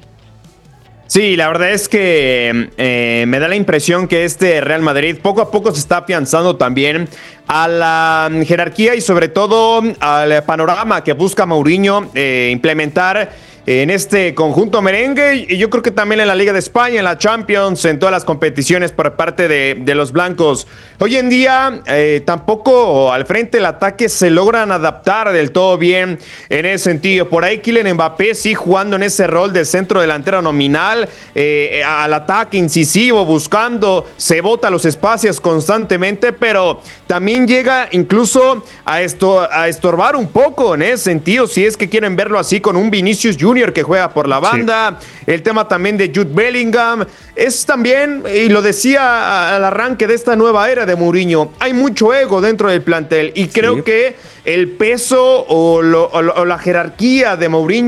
Sí, la verdad es que eh, me da la impresión que este Real Madrid poco a poco se está afianzando también a la jerarquía y sobre todo al panorama que busca Mourinho eh, implementar en este conjunto merengue, y yo creo que también en la Liga de España, en la Champions, en todas las competiciones por parte de, de los blancos. Hoy en día eh, tampoco al frente del ataque se logran adaptar del todo bien en ese sentido. Por ahí Kylian Mbappé sí jugando en ese rol de centro delantero nominal, eh, al ataque incisivo, buscando, se bota los espacios constantemente, pero también llega incluso a, esto, a estorbar un poco en ese sentido, si es que quieren verlo así, con un Vinicius Junior que juega por la banda, sí. El tema también de Jude Bellingham, es también, y lo decía al arranque de esta nueva era de Mourinho, hay mucho ego dentro del plantel, y creo sí. que el peso o, lo, o, o la jerarquía de Mourinho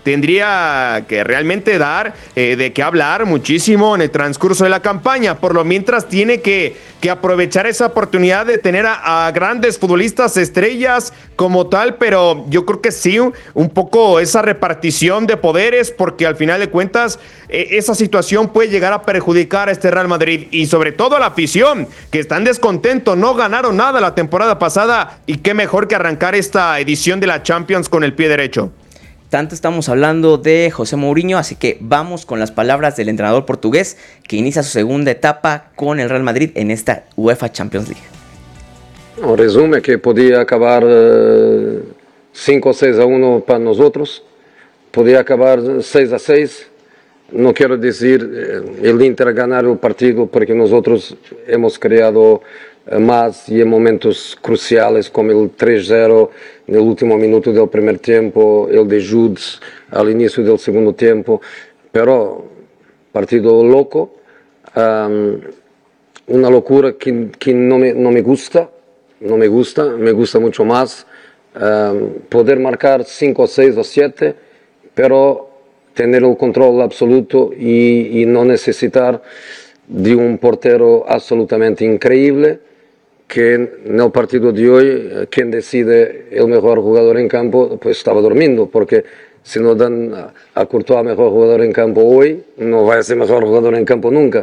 tendría que realmente dar eh, de qué hablar muchísimo en el transcurso de la campaña. Por lo mientras tiene que, que aprovechar esa oportunidad de tener a, a grandes futbolistas estrellas como tal, pero yo creo que sí, un poco esa repartición de poderes, porque al final de cuentas eh, esa situación puede llegar a perjudicar a este Real Madrid y sobre todo a la afición, que están descontentos, no ganaron nada la temporada pasada y qué mejor que arrancar esta edición de la Champions con el pie derecho. Tanto estamos hablando de José Mourinho, así que vamos con las palabras del entrenador portugués que inicia su segunda etapa con el Real Madrid en esta UEFA Champions League. O resumo é que podia acabar cinco ou seis a uno para nosotros, podia acabar seis a seis. Não quero dizer el Inter ganar o partido porque nosotros hemos creado más y en momentos cruciales como el tres cero en el último minuto del primer tiempo, el de Judes al inicio del segundo tiempo, pero partido loco, um, una locura que, que no, me, no me gusta, no me gusta, me gusta mucho más um, poder marcar cinco, seis o siete, pero tener el control absoluto y, y no necesitar de un portero absolutamente increíble, que en el partido de hoy, quien decide el mejor jugador en campo, pues estaba durmiendo, porque si no dan a Courtois mejor jugador en campo hoy, no va a ser mejor jugador en campo nunca.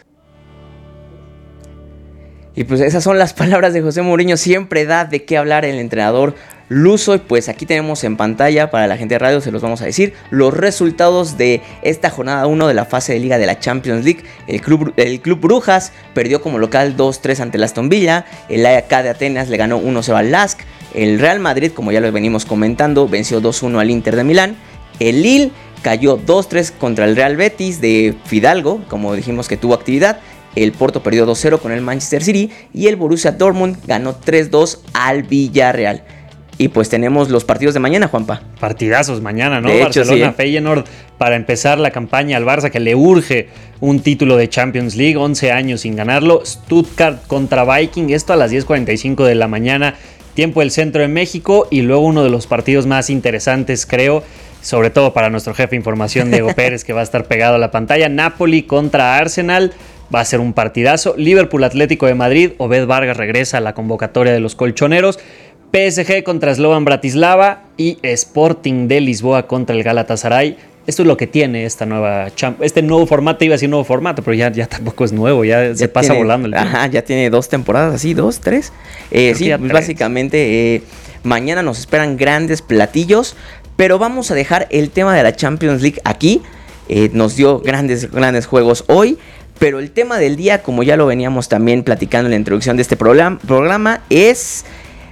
Y pues esas son las palabras de José Mourinho, siempre da de qué hablar el entrenador luso. Y pues aquí tenemos en pantalla, para la gente de radio se los vamos a decir, los resultados de esta jornada uno de la fase de liga de la Champions League. El club, el club Brujas perdió como local dos tres ante el Aston Villa, el A E K de Atenas le ganó uno cero al Lask, el Real Madrid, como ya lo venimos comentando, venció dos uno al Inter de Milán, el Lille cayó dos tres contra el Real Betis de Fidalgo, como dijimos que tuvo actividad. El Porto perdió dos cero con el Manchester City y el Borussia Dortmund ganó tres dos al Villarreal. Y pues tenemos los partidos de mañana, Juanpa. Partidazos mañana, ¿no? De hecho, Barcelona, sí, ¿eh? Feyenoord, para empezar la campaña al Barça, que le urge un título de Champions League, once años sin ganarlo. Stuttgart contra Viking, esto a las diez cuarenta y cinco de la mañana, tiempo del centro de México. Y luego uno de los partidos más interesantes, creo, sobre todo para nuestro jefe de información, Diego Pérez, que va a estar pegado a la pantalla. Napoli contra Arsenal. Va a ser un partidazo. Liverpool Atlético de Madrid. Obed Vargas regresa a la convocatoria de los colchoneros. P S G contra Slovan Bratislava. Y Sporting de Lisboa contra el Galatasaray. Esto es lo que tiene esta nueva champ- este nuevo formato. Iba a decir nuevo formato, pero ya, ya tampoco es nuevo. Ya, ya se pasa tiene, volando el tiempo. Ajá, ya tiene dos temporadas así, dos, tres. Eh, sí, pues básicamente eh, mañana nos esperan grandes platillos. Pero vamos a dejar el tema de la Champions League aquí. Eh, nos dio grandes, grandes juegos hoy. Pero el tema del día, como ya lo veníamos también platicando en la introducción de este programa, programa es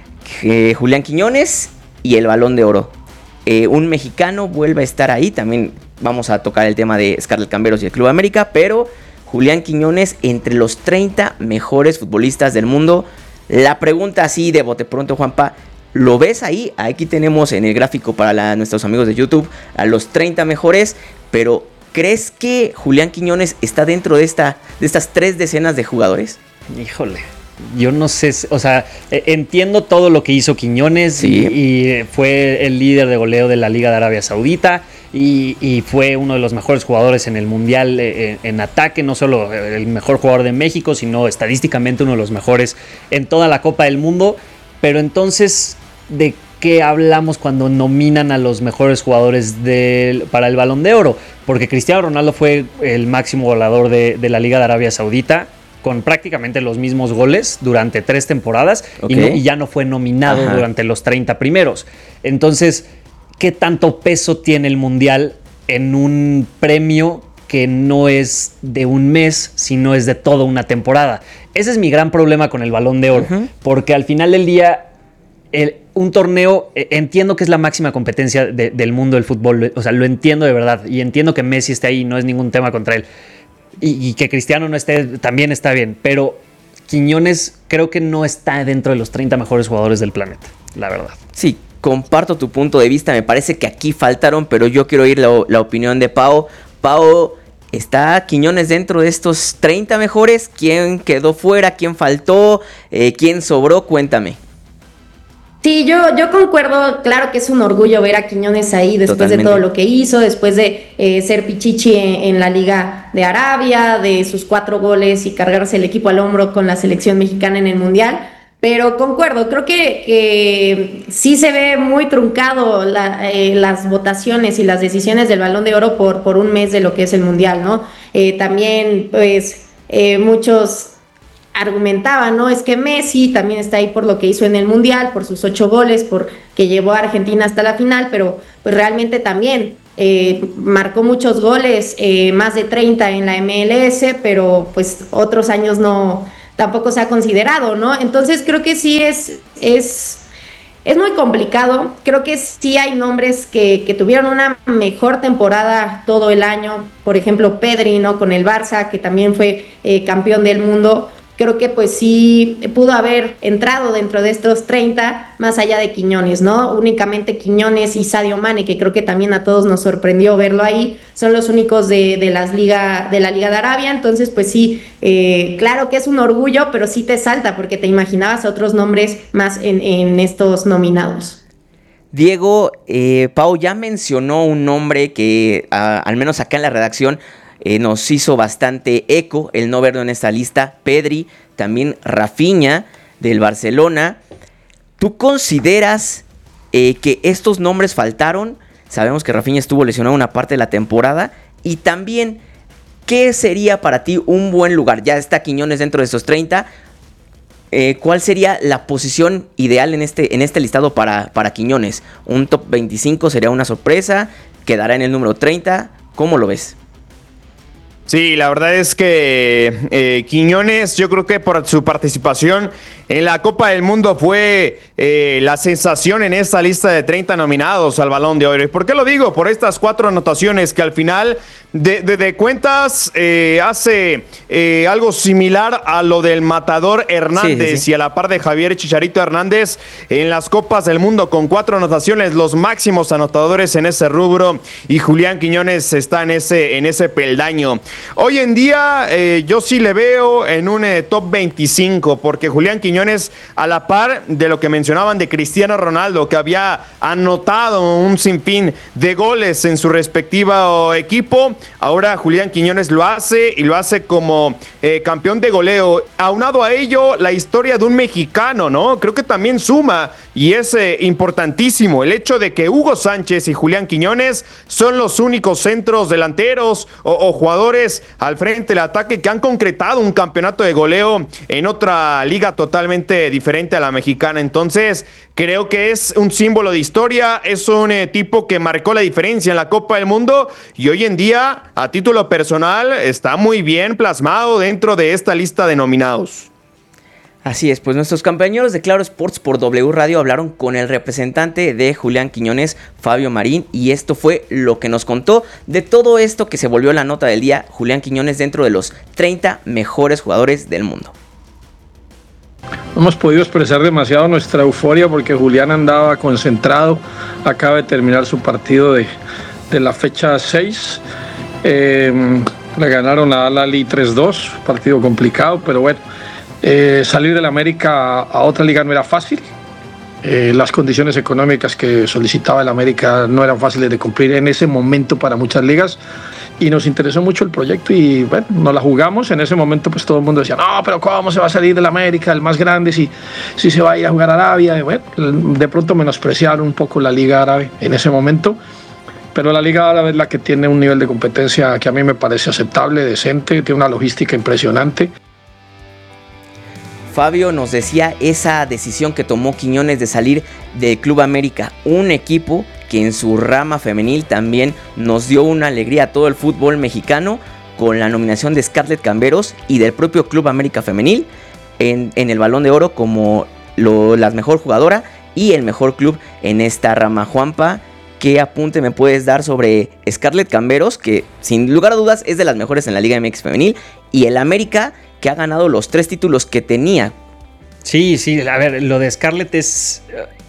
eh, Julián Quiñones y el Balón de Oro. Eh, un mexicano vuelve a estar ahí. También vamos a tocar el tema de Scarlett Camberos y el Club América. Pero Julián Quiñones entre los treinta mejores futbolistas del mundo. La pregunta así de bote pronto, Juanpa, ¿lo ves ahí? Aquí tenemos en el gráfico para la, nuestros amigos de YouTube a los treinta mejores, pero ¿crees que Julián Quiñones está dentro de, esta, de estas tres decenas de jugadores? Híjole, yo no sé, o sea, entiendo todo lo que hizo Quiñones, sí, y, y fue el líder de goleo de la Liga de Arabia Saudita y, y fue uno de los mejores jugadores en el Mundial en, en ataque, no solo el mejor jugador de México, sino estadísticamente uno de los mejores en toda la Copa del Mundo. Pero entonces, ¿de qué hablamos cuando nominan a los mejores jugadores de, para el Balón de Oro? Porque Cristiano Ronaldo fue el máximo goleador de, de la Liga de Arabia Saudita, con prácticamente los mismos goles durante tres temporadas, okay, y, no, y ya no fue nominado, ajá, durante los treinta primeros. Entonces, ¿qué tanto peso tiene el Mundial en un premio que no es de un mes, sino es de toda una temporada? Ese es mi gran problema con el Balón de Oro, uh-huh, porque al final del día, el, un torneo, eh, entiendo que es la máxima competencia de, del mundo del fútbol, o sea, lo entiendo de verdad, y entiendo que Messi esté ahí, no es ningún tema contra él, y, y que Cristiano no esté, también está bien, pero Quiñones creo que no está dentro de los treinta mejores jugadores del planeta, la verdad. Sí, comparto tu punto de vista, me parece que aquí faltaron, pero yo quiero oír la, la opinión de Pau. Pau, ¿está Quiñones dentro de estos treinta mejores? ¿Quién quedó fuera? ¿Quién faltó? Eh, ¿Quién sobró? Cuéntame. Sí, yo, yo concuerdo, claro que es un orgullo ver a Quiñones ahí después Totalmente. de todo lo que hizo, después de eh, ser pichichi en, en la Liga de Arabia, de sus cuatro goles y cargarse el equipo al hombro con la selección mexicana en el Mundial. Pero concuerdo, creo que, que sí se ve muy truncado la, eh, las votaciones y las decisiones del Balón de Oro por, por un mes de lo que es el Mundial, ¿no? Eh, también, pues, eh, muchos argumentaban, ¿no? Es que Messi también está ahí por lo que hizo en el Mundial, por sus ocho goles, por que llevó a Argentina hasta la final, pero pues realmente también eh, marcó muchos goles, eh, más de treinta en la M L S, pero pues otros años no... tampoco se ha considerado, ¿no? Entonces creo que sí es, es, es muy complicado. Creo que sí hay nombres que, que tuvieron una mejor temporada todo el año. Por ejemplo, Pedri, ¿no? Con el Barça, que también fue eh, campeón del mundo. Creo que pues sí pudo haber entrado dentro de estos treinta, más allá de Quiñones, ¿no? Únicamente Quiñones y Sadio Mane, que creo que también a todos nos sorprendió verlo ahí, son los únicos de, de, las Liga, de la Liga de Arabia. Entonces pues sí, eh, claro que es un orgullo, pero sí te salta porque te imaginabas a otros nombres más en, en estos nominados. Diego, eh, Pau ya mencionó un nombre que a, al menos acá en la redacción Eh, nos hizo bastante eco el no verlo en esta lista. Pedri, también Rafinha del Barcelona. ¿Tú consideras eh, que estos nombres faltaron? Sabemos que Rafinha estuvo lesionado una parte de la temporada. Y también, ¿qué sería para ti un buen lugar? Ya está Quiñones dentro de esos treinta. Eh, ¿Cuál sería la posición ideal en este, en este listado para, para Quiñones? ¿Un top veinticinco sería una sorpresa? ¿Quedará en el número treinta? ¿Cómo lo ves? Sí, la verdad es que eh, Quiñones, yo creo que por su participación en la Copa del Mundo fue eh, la sensación en esta lista de treinta nominados al Balón de Oro. ¿Y por qué lo digo? Por estas cuatro anotaciones que al final de, de, de cuentas eh, hace eh, algo similar a lo del Matador Hernández, sí, sí, sí. Y a la par de Javier Chicharito Hernández en las Copas del Mundo con cuatro anotaciones, los máximos anotadores en ese rubro, y Julián Quiñones está en ese, en ese peldaño. Hoy en día eh, yo sí le veo en un eh, top veinticinco, porque Julián Quiñones, a la par de lo que mencionaban de Cristiano Ronaldo, que había anotado un sinfín de goles en su respectivo equipo, ahora Julián Quiñones lo hace y lo hace como eh, campeón de goleo. Aunado a ello, la historia de un mexicano, ¿no? Creo que también suma, y es eh, importantísimo el hecho de que Hugo Sánchez y Julián Quiñones son los únicos centros delanteros o, o jugadores al frente del ataque que han concretado un campeonato de goleo en otra liga totalmente diferente a la mexicana. Entonces, creo que es un símbolo de historia, es un eh, tipo que marcó la diferencia en la Copa del Mundo, y hoy en día, a título personal, está muy bien plasmado dentro de esta lista de nominados. Así es, pues nuestros compañeros de Claro Sports por W Radio hablaron con el representante de Julián Quiñones, Fabio Marín, y esto fue lo que nos contó de todo esto que se volvió la nota del día: Julián Quiñones dentro de los treinta mejores jugadores del mundo. No hemos podido expresar demasiado nuestra euforia porque Julián andaba concentrado, acaba de terminar su partido de, de la fecha seis, eh, le ganaron a Al-Ahly tres dos, partido complicado, pero bueno. Eh, salir del América a otra liga no era fácil. Eh, las condiciones económicas que solicitaba el América no eran fáciles de cumplir en ese momento para muchas ligas, y nos interesó mucho el proyecto y bueno, nos la jugamos. En ese momento pues todo el mundo decía, no, pero ¿cómo se va a salir del América, el más grande, si, si se va a ir a jugar a Arabia? Y bueno, de pronto menospreciaron un poco la liga árabe en ese momento, pero la liga árabe es la que tiene un nivel de competencia que a mí me parece aceptable, decente, tiene una logística impresionante. Fabio nos decía esa decisión que tomó Quiñones de salir del Club América, un equipo que en su rama femenil también nos dio una alegría a todo el fútbol mexicano, con la nominación de Scarlett Camberos y del propio Club América Femenil en, en el Balón de Oro como lo, la mejor jugadora y el mejor club en esta rama. Juanpa, ¿qué apunte me puedes dar sobre Scarlett Camberos, que sin lugar a dudas es de las mejores en la Liga M X Femenil, y el América, que ha ganado los tres títulos que tenía? Sí, sí, a ver, lo de Scarlett es...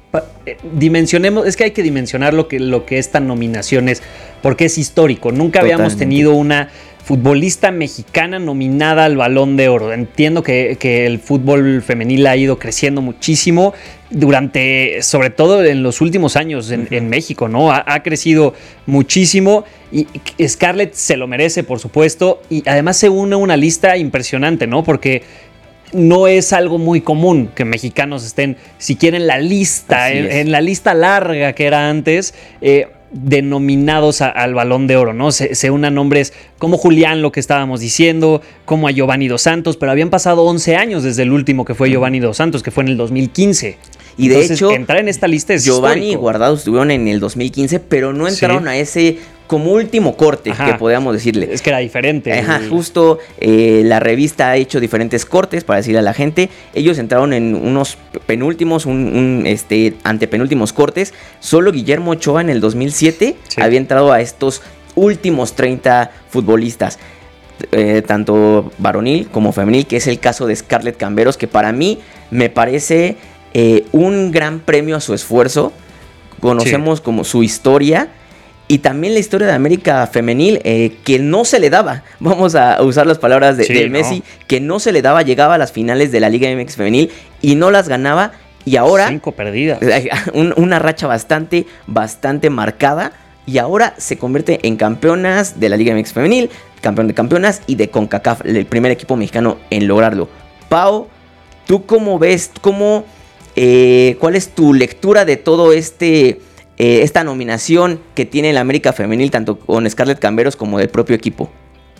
dimensionemos, es que hay que dimensionar lo que, lo que esta nominación es, porque es histórico. Nunca Totalmente. habíamos tenido una futbolista mexicana nominada al Balón de Oro. Entiendo que, que el fútbol femenil ha ido creciendo muchísimo durante, sobre todo en los últimos años en, uh-huh. en México, ¿no? Ha, ha crecido muchísimo y Scarlett se lo merece, por supuesto, y además se une a una lista impresionante, ¿no? Porque no es algo muy común que mexicanos estén siquiera en la lista, en, en la lista larga que era antes, eh, denominados a, al Balón de Oro, ¿no? Se, se unan nombres como Julián, lo que estábamos diciendo, como a Giovanni Dos Santos, pero habían pasado once años desde el último que fue Giovanni Dos Santos, que fue en el dos mil quince. Y de Entonces, hecho, entrar en esta lista es Giovanni histórico. y Guardado estuvieron en el dos mil quince, pero no entraron Sí. a ese como último corte, Ajá. que podríamos decirle. Es que era diferente. Ajá, justo eh, la revista ha hecho diferentes cortes para decirle a la gente. Ellos entraron en unos penúltimos, un, un este, antepenúltimos cortes. Solo Guillermo Ochoa en el dos mil siete sí. había entrado a estos últimos treinta futbolistas. Eh, tanto varonil como femenil, que es el caso de Scarlett Camberos, que para mí me parece eh, un gran premio a su esfuerzo. Conocemos sí. como su historia y también la historia de América femenil, eh, que no se le daba, vamos a usar las palabras de, sí, de Messi, no. que no se le daba, llegaba a las finales de la Liga M X femenil y no las ganaba, y ahora cinco perdidas, un, una racha bastante, bastante marcada, y ahora se convierte en campeonas de la Liga M X femenil, campeón de campeonas y de CONCACAF, el primer equipo mexicano en lograrlo. Pau, ¿tú cómo ves, cómo, eh, cuál es tu lectura de todo este, eh, esta nominación que tiene la América femenil, tanto con Scarlett Camberos como del propio equipo?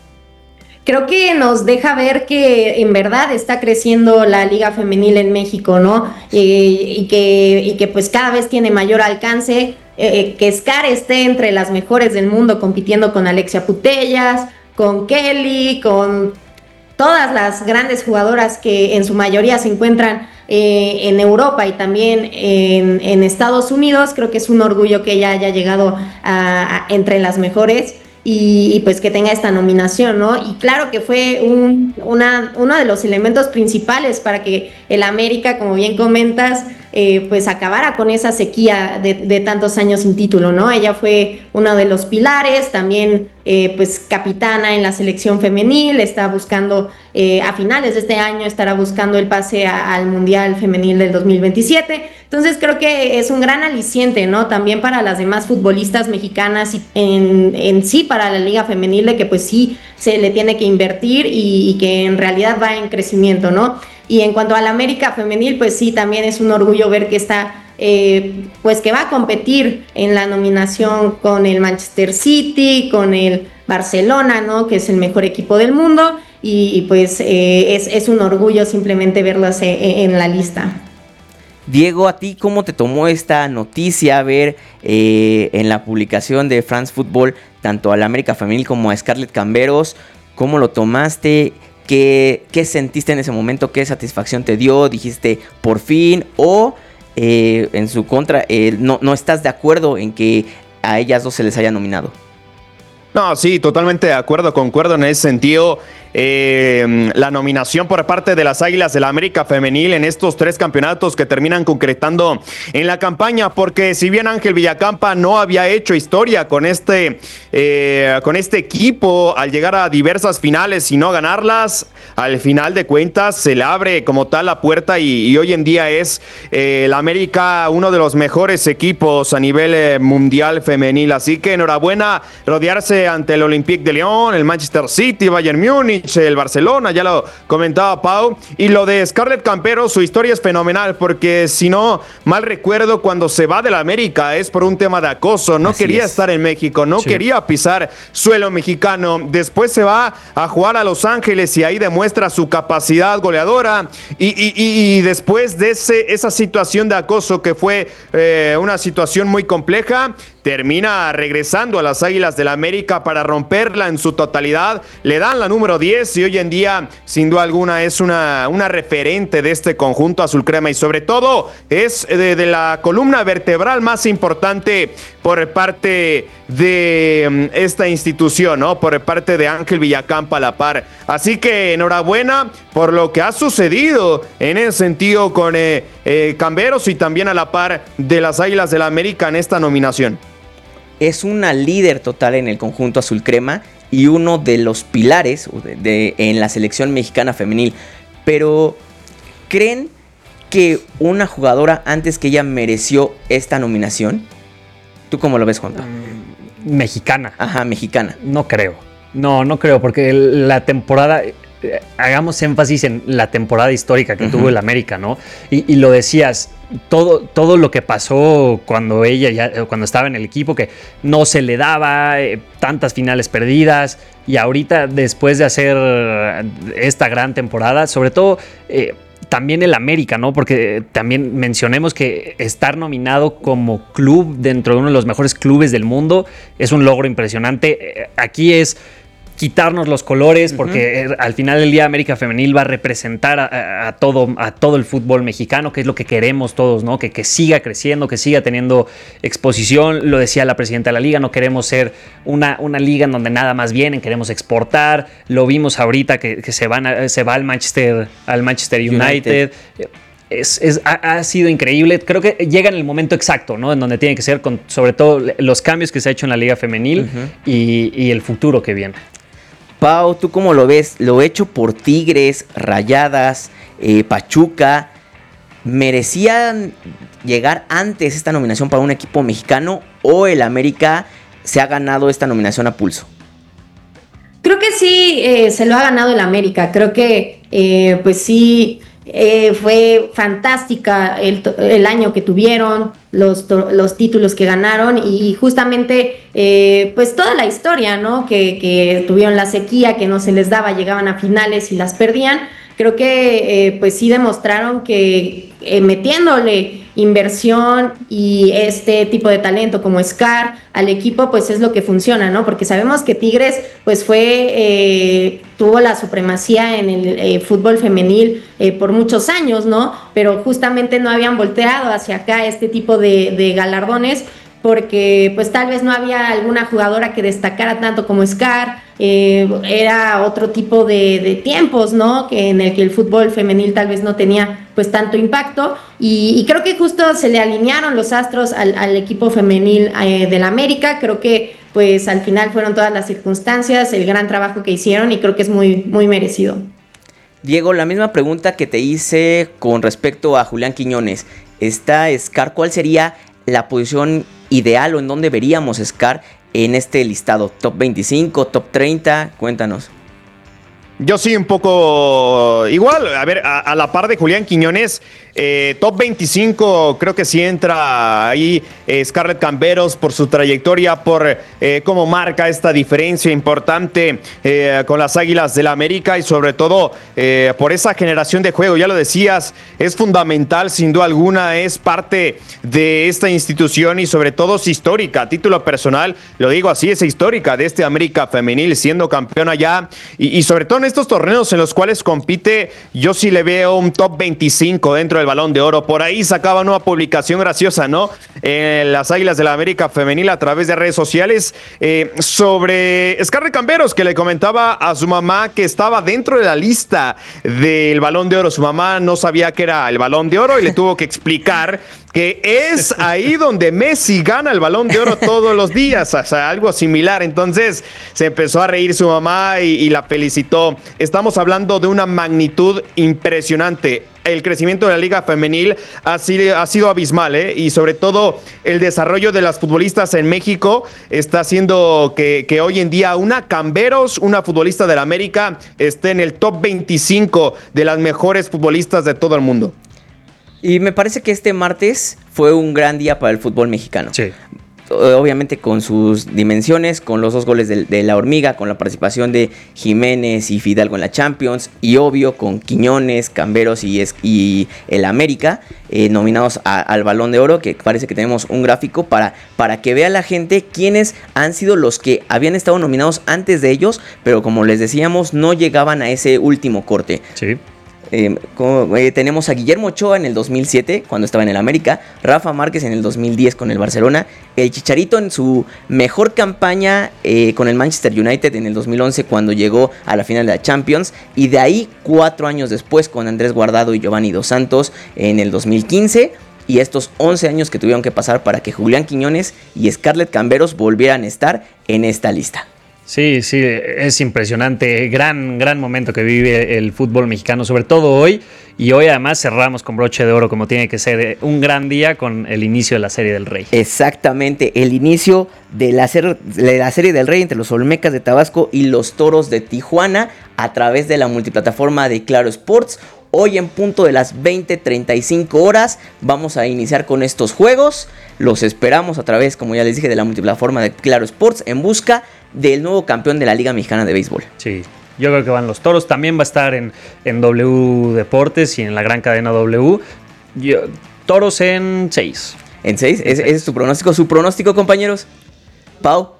Creo que nos deja ver que en verdad está creciendo la liga femenil en México, ¿no? Y, y, que, y que pues cada vez tiene mayor alcance, eh, que Scar esté entre las mejores del mundo compitiendo con Alexia Putellas, con Kelly, con todas las grandes jugadoras que en su mayoría se encuentran eh, en Europa y también en, en Estados Unidos. Creo que es un orgullo que ella haya llegado a, a, entre las mejores. Y, y pues que tenga esta nominación, ¿no? Y claro que fue un, una, uno de los elementos principales para que el América, como bien comentas, eh, pues acabara con esa sequía de, de tantos años sin título, ¿no? Ella fue uno de los pilares, también eh, pues capitana en la selección femenil, está buscando, eh, a finales de este año estará buscando el pase a, al Mundial Femenil del dos mil veintisiete. Entonces creo que es un gran aliciente, ¿no? También para las demás futbolistas mexicanas y en, en sí para la Liga Femenil, de que pues sí se le tiene que invertir y, y que en realidad va en crecimiento, ¿no? Y en cuanto a la América Femenil, pues sí, también es un orgullo ver que está, eh, pues que va a competir en la nominación con el Manchester City, con el Barcelona, ¿no? Que es el mejor equipo del mundo, y, y pues eh, es, es un orgullo simplemente verlas eh, en la lista. Diego, ¿a ti cómo te tomó esta noticia ver eh, en la publicación de France Football tanto a la América Femenil como a Scarlett Camberos? ¿Cómo lo tomaste? ¿Qué, qué sentiste en ese momento? ¿Qué satisfacción te dio? ¿Dijiste por fin? ¿O eh, en su contra eh, no, no estás de acuerdo en que a ellas dos se les haya nominado? No, sí, totalmente de acuerdo, concuerdo en ese sentido. Eh, la nominación por parte de las Águilas de la América Femenil en estos tres campeonatos que terminan concretando en la campaña, porque si bien Ángel Villacampa no había hecho historia con este, eh, con este equipo al llegar a diversas finales y no ganarlas, al final de cuentas se le abre como tal la puerta y, y hoy en día es eh, la América uno de los mejores equipos a nivel eh, mundial femenil, así que enhorabuena rodearse ante el Olympique de Lyon, el Manchester City, Bayern Múnich, el Barcelona, ya lo comentaba Pau. Y lo de Scarlett Camberos, su historia es fenomenal, porque si no mal recuerdo, cuando se va de la América es por un tema de acoso, no Así quería es. estar en México, no sí. quería pisar suelo mexicano, después se va a jugar a Los Ángeles y ahí demuestra su capacidad goleadora, y, y, y después de ese, esa situación de acoso que fue eh, una situación muy compleja, termina regresando a las Águilas del la América para romperla en su totalidad, le dan la número diez es, y hoy en día, sin duda alguna, es una, una referente de este conjunto azul crema y sobre todo es de, de la columna vertebral más importante por parte de um, esta institución, ¿no? Por parte de Ángel Villacampa a la par. Así que enhorabuena por lo que ha sucedido en ese sentido con eh, eh, Camberos y también a la par de las Águilas del la América en esta nominación. Es una líder total en el conjunto azul crema y uno de los pilares de, de, en la selección mexicana femenil. Pero, ¿creen que una jugadora antes que ella mereció esta nominación? ¿Tú cómo lo ves, Juanpa? Um, mexicana. Ajá, mexicana. No creo. No, no creo, porque la temporada... Eh, hagamos énfasis en la temporada histórica que uh-huh. tuvo el América, ¿no? Y, y lo decías, todo, todo lo que pasó cuando ella ya, cuando estaba en el equipo, que no se le daba, eh, tantas finales perdidas, y ahorita después de hacer esta gran temporada, sobre todo... Eh, también el América, ¿no? Porque también mencionemos que estar nominado como club dentro de uno de los mejores clubes del mundo es un logro impresionante. Aquí es quitarnos los colores, porque uh-huh. al final del día América Femenil va a representar a, a, a, todo, a todo el fútbol mexicano, que es lo que queremos todos, ¿no? Que, que siga creciendo, que siga teniendo exposición. Lo decía la presidenta de la liga, no queremos ser una, una liga en donde nada más vienen, queremos exportar. Lo vimos ahorita que, que se, van a, se va al Manchester, al Manchester United. United. Es, es, ha, ha sido increíble. Creo que llega en el momento exacto, ¿no? En donde tiene que ser, con sobre todo los cambios que se ha hecho en la liga femenil uh-huh. y, y el futuro que viene. Pau, ¿tú cómo lo ves? Lo hecho por Tigres, Rayadas, eh, Pachuca, ¿merecían llegar antes esta nominación para un equipo mexicano o el América se ha ganado esta nominación a pulso? Creo que sí, eh, se lo ha ganado el América. Creo que, eh, pues sí, eh, fue fantástica el, el año que tuvieron, los, los títulos que ganaron y justamente, eh, pues toda la historia, ¿no? Que, que tuvieron la sequía, que no se les daba, llegaban a finales y las perdían. Creo que, eh, pues sí demostraron que eh, metiéndole inversión y este tipo de talento como Scar al equipo, pues es lo que funciona, ¿no? Porque sabemos que Tigres, pues fue, eh, tuvo la supremacía en el eh, fútbol femenil eh, por muchos años, ¿no? Pero justamente no habían volteado hacia acá este tipo de, de galardones, porque pues tal vez no había alguna jugadora que destacara tanto como Scar, eh, era otro tipo de, de tiempos, ¿no? Que en el que el fútbol femenil tal vez no tenía pues tanto impacto, y, y creo que justo se le alinearon los astros al, al equipo femenil eh, del América. Creo que pues al final fueron todas las circunstancias, el gran trabajo que hicieron, y creo que es muy, muy merecido. Diego, la misma pregunta que te hice con respecto a Julián Quiñones. Está Scar, ¿cuál sería la posición ideal o en dónde veríamos Scar en este listado? ¿Top veinticinco, top treinta? Cuéntanos. Yo sí, un poco igual, a ver, a, a la par de Julián Quiñones, eh, top veinticinco, creo que sí entra ahí eh, Scarlett Camberos por su trayectoria, por eh, cómo marca esta diferencia importante eh, con las Águilas del la América y sobre todo eh, por esa generación de juego. Ya lo decías, es fundamental, sin duda alguna, es parte de esta institución y sobre todo es histórica, a título personal, lo digo así, es histórica de este América femenil, siendo campeona ya y, y sobre todo en estos torneos en los cuales compite, yo sí le veo un top veinticinco dentro del Balón de Oro. Por ahí sacaba una publicación graciosa, ¿no? Eh, las Águilas de la América femenil a través de redes sociales eh, sobre Scarlett Camberos, que le comentaba a su mamá que estaba dentro de la lista del Balón de Oro. Su mamá no sabía que era el Balón de Oro y le tuvo que explicar que es ahí donde Messi gana el Balón de Oro todos los días, o sea, algo similar. Entonces se empezó a reír su mamá y, y la felicitó. Estamos hablando de una magnitud impresionante. El crecimiento de la liga femenil ha sido, ha sido abismal, ¿eh? Y sobre todo el desarrollo de las futbolistas en México está haciendo que, que hoy en día una Camberos, una futbolista del América, esté en el top veinticinco de las mejores futbolistas de todo el mundo. Y me parece que este martes fue un gran día para el fútbol mexicano. Sí. obviamente con sus dimensiones, con los dos goles de, de la Hormiga, con la participación de Jiménez y Fidalgo en la Champions, y obvio con Quiñones, Camberos y, y el América, eh, nominados a, al Balón de Oro, que parece que tenemos un gráfico para, para que vea la gente quiénes han sido los que habían estado nominados antes de ellos, pero como les decíamos, no llegaban a ese último corte. Sí. Eh, como, eh, tenemos a Guillermo Ochoa en el dos mil siete cuando estaba en el América, Rafa Márquez en el dos mil diez con el Barcelona, el Chicharito en su mejor campaña eh, con el Manchester United en el dos mil once cuando llegó a la final de la Champions, y de ahí cuatro años después con Andrés Guardado y Giovanni Dos Santos en el dos mil quince, y estos once años que tuvieron que pasar para que Julián Quiñones y Scarlett Camberos volvieran a estar en esta lista. Sí, sí, es impresionante, gran, gran momento que vive el fútbol mexicano, sobre todo hoy, y hoy además cerramos con broche de oro como tiene que ser, un gran día con el inicio de la Serie del Rey. Exactamente, el inicio de la, ser, de la Serie del Rey entre los Olmecas de Tabasco y los Toros de Tijuana a través de la multiplataforma de Claro Sports. Hoy en punto de las veinte treinta y cinco horas vamos a iniciar con estos juegos. Los esperamos a través, como ya les dije, de la multiplataforma de Claro Sports en busca del nuevo campeón de la Liga Mexicana de Béisbol. Sí, yo creo que van los Toros. También va a estar en, en W Deportes y en la gran cadena W. Yo, Toros en seis. ¿En seis? ¿Ese es su pronóstico? ¿Su pronóstico, compañeros? Pau.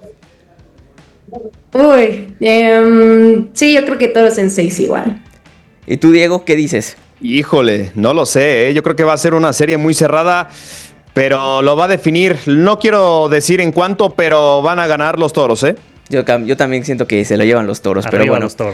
Uy, eh, sí, yo creo que Toros en seis igual. ¿Y tú, Diego, qué dices? Híjole, no lo sé, ¿eh? Yo creo que va a ser una serie muy cerrada, pero lo va a definir. No quiero decir en cuánto, pero van a ganar los Toros, ¿eh? Yo, yo también siento que se lo llevan los Toros, Arriba pero bueno. Los Toros.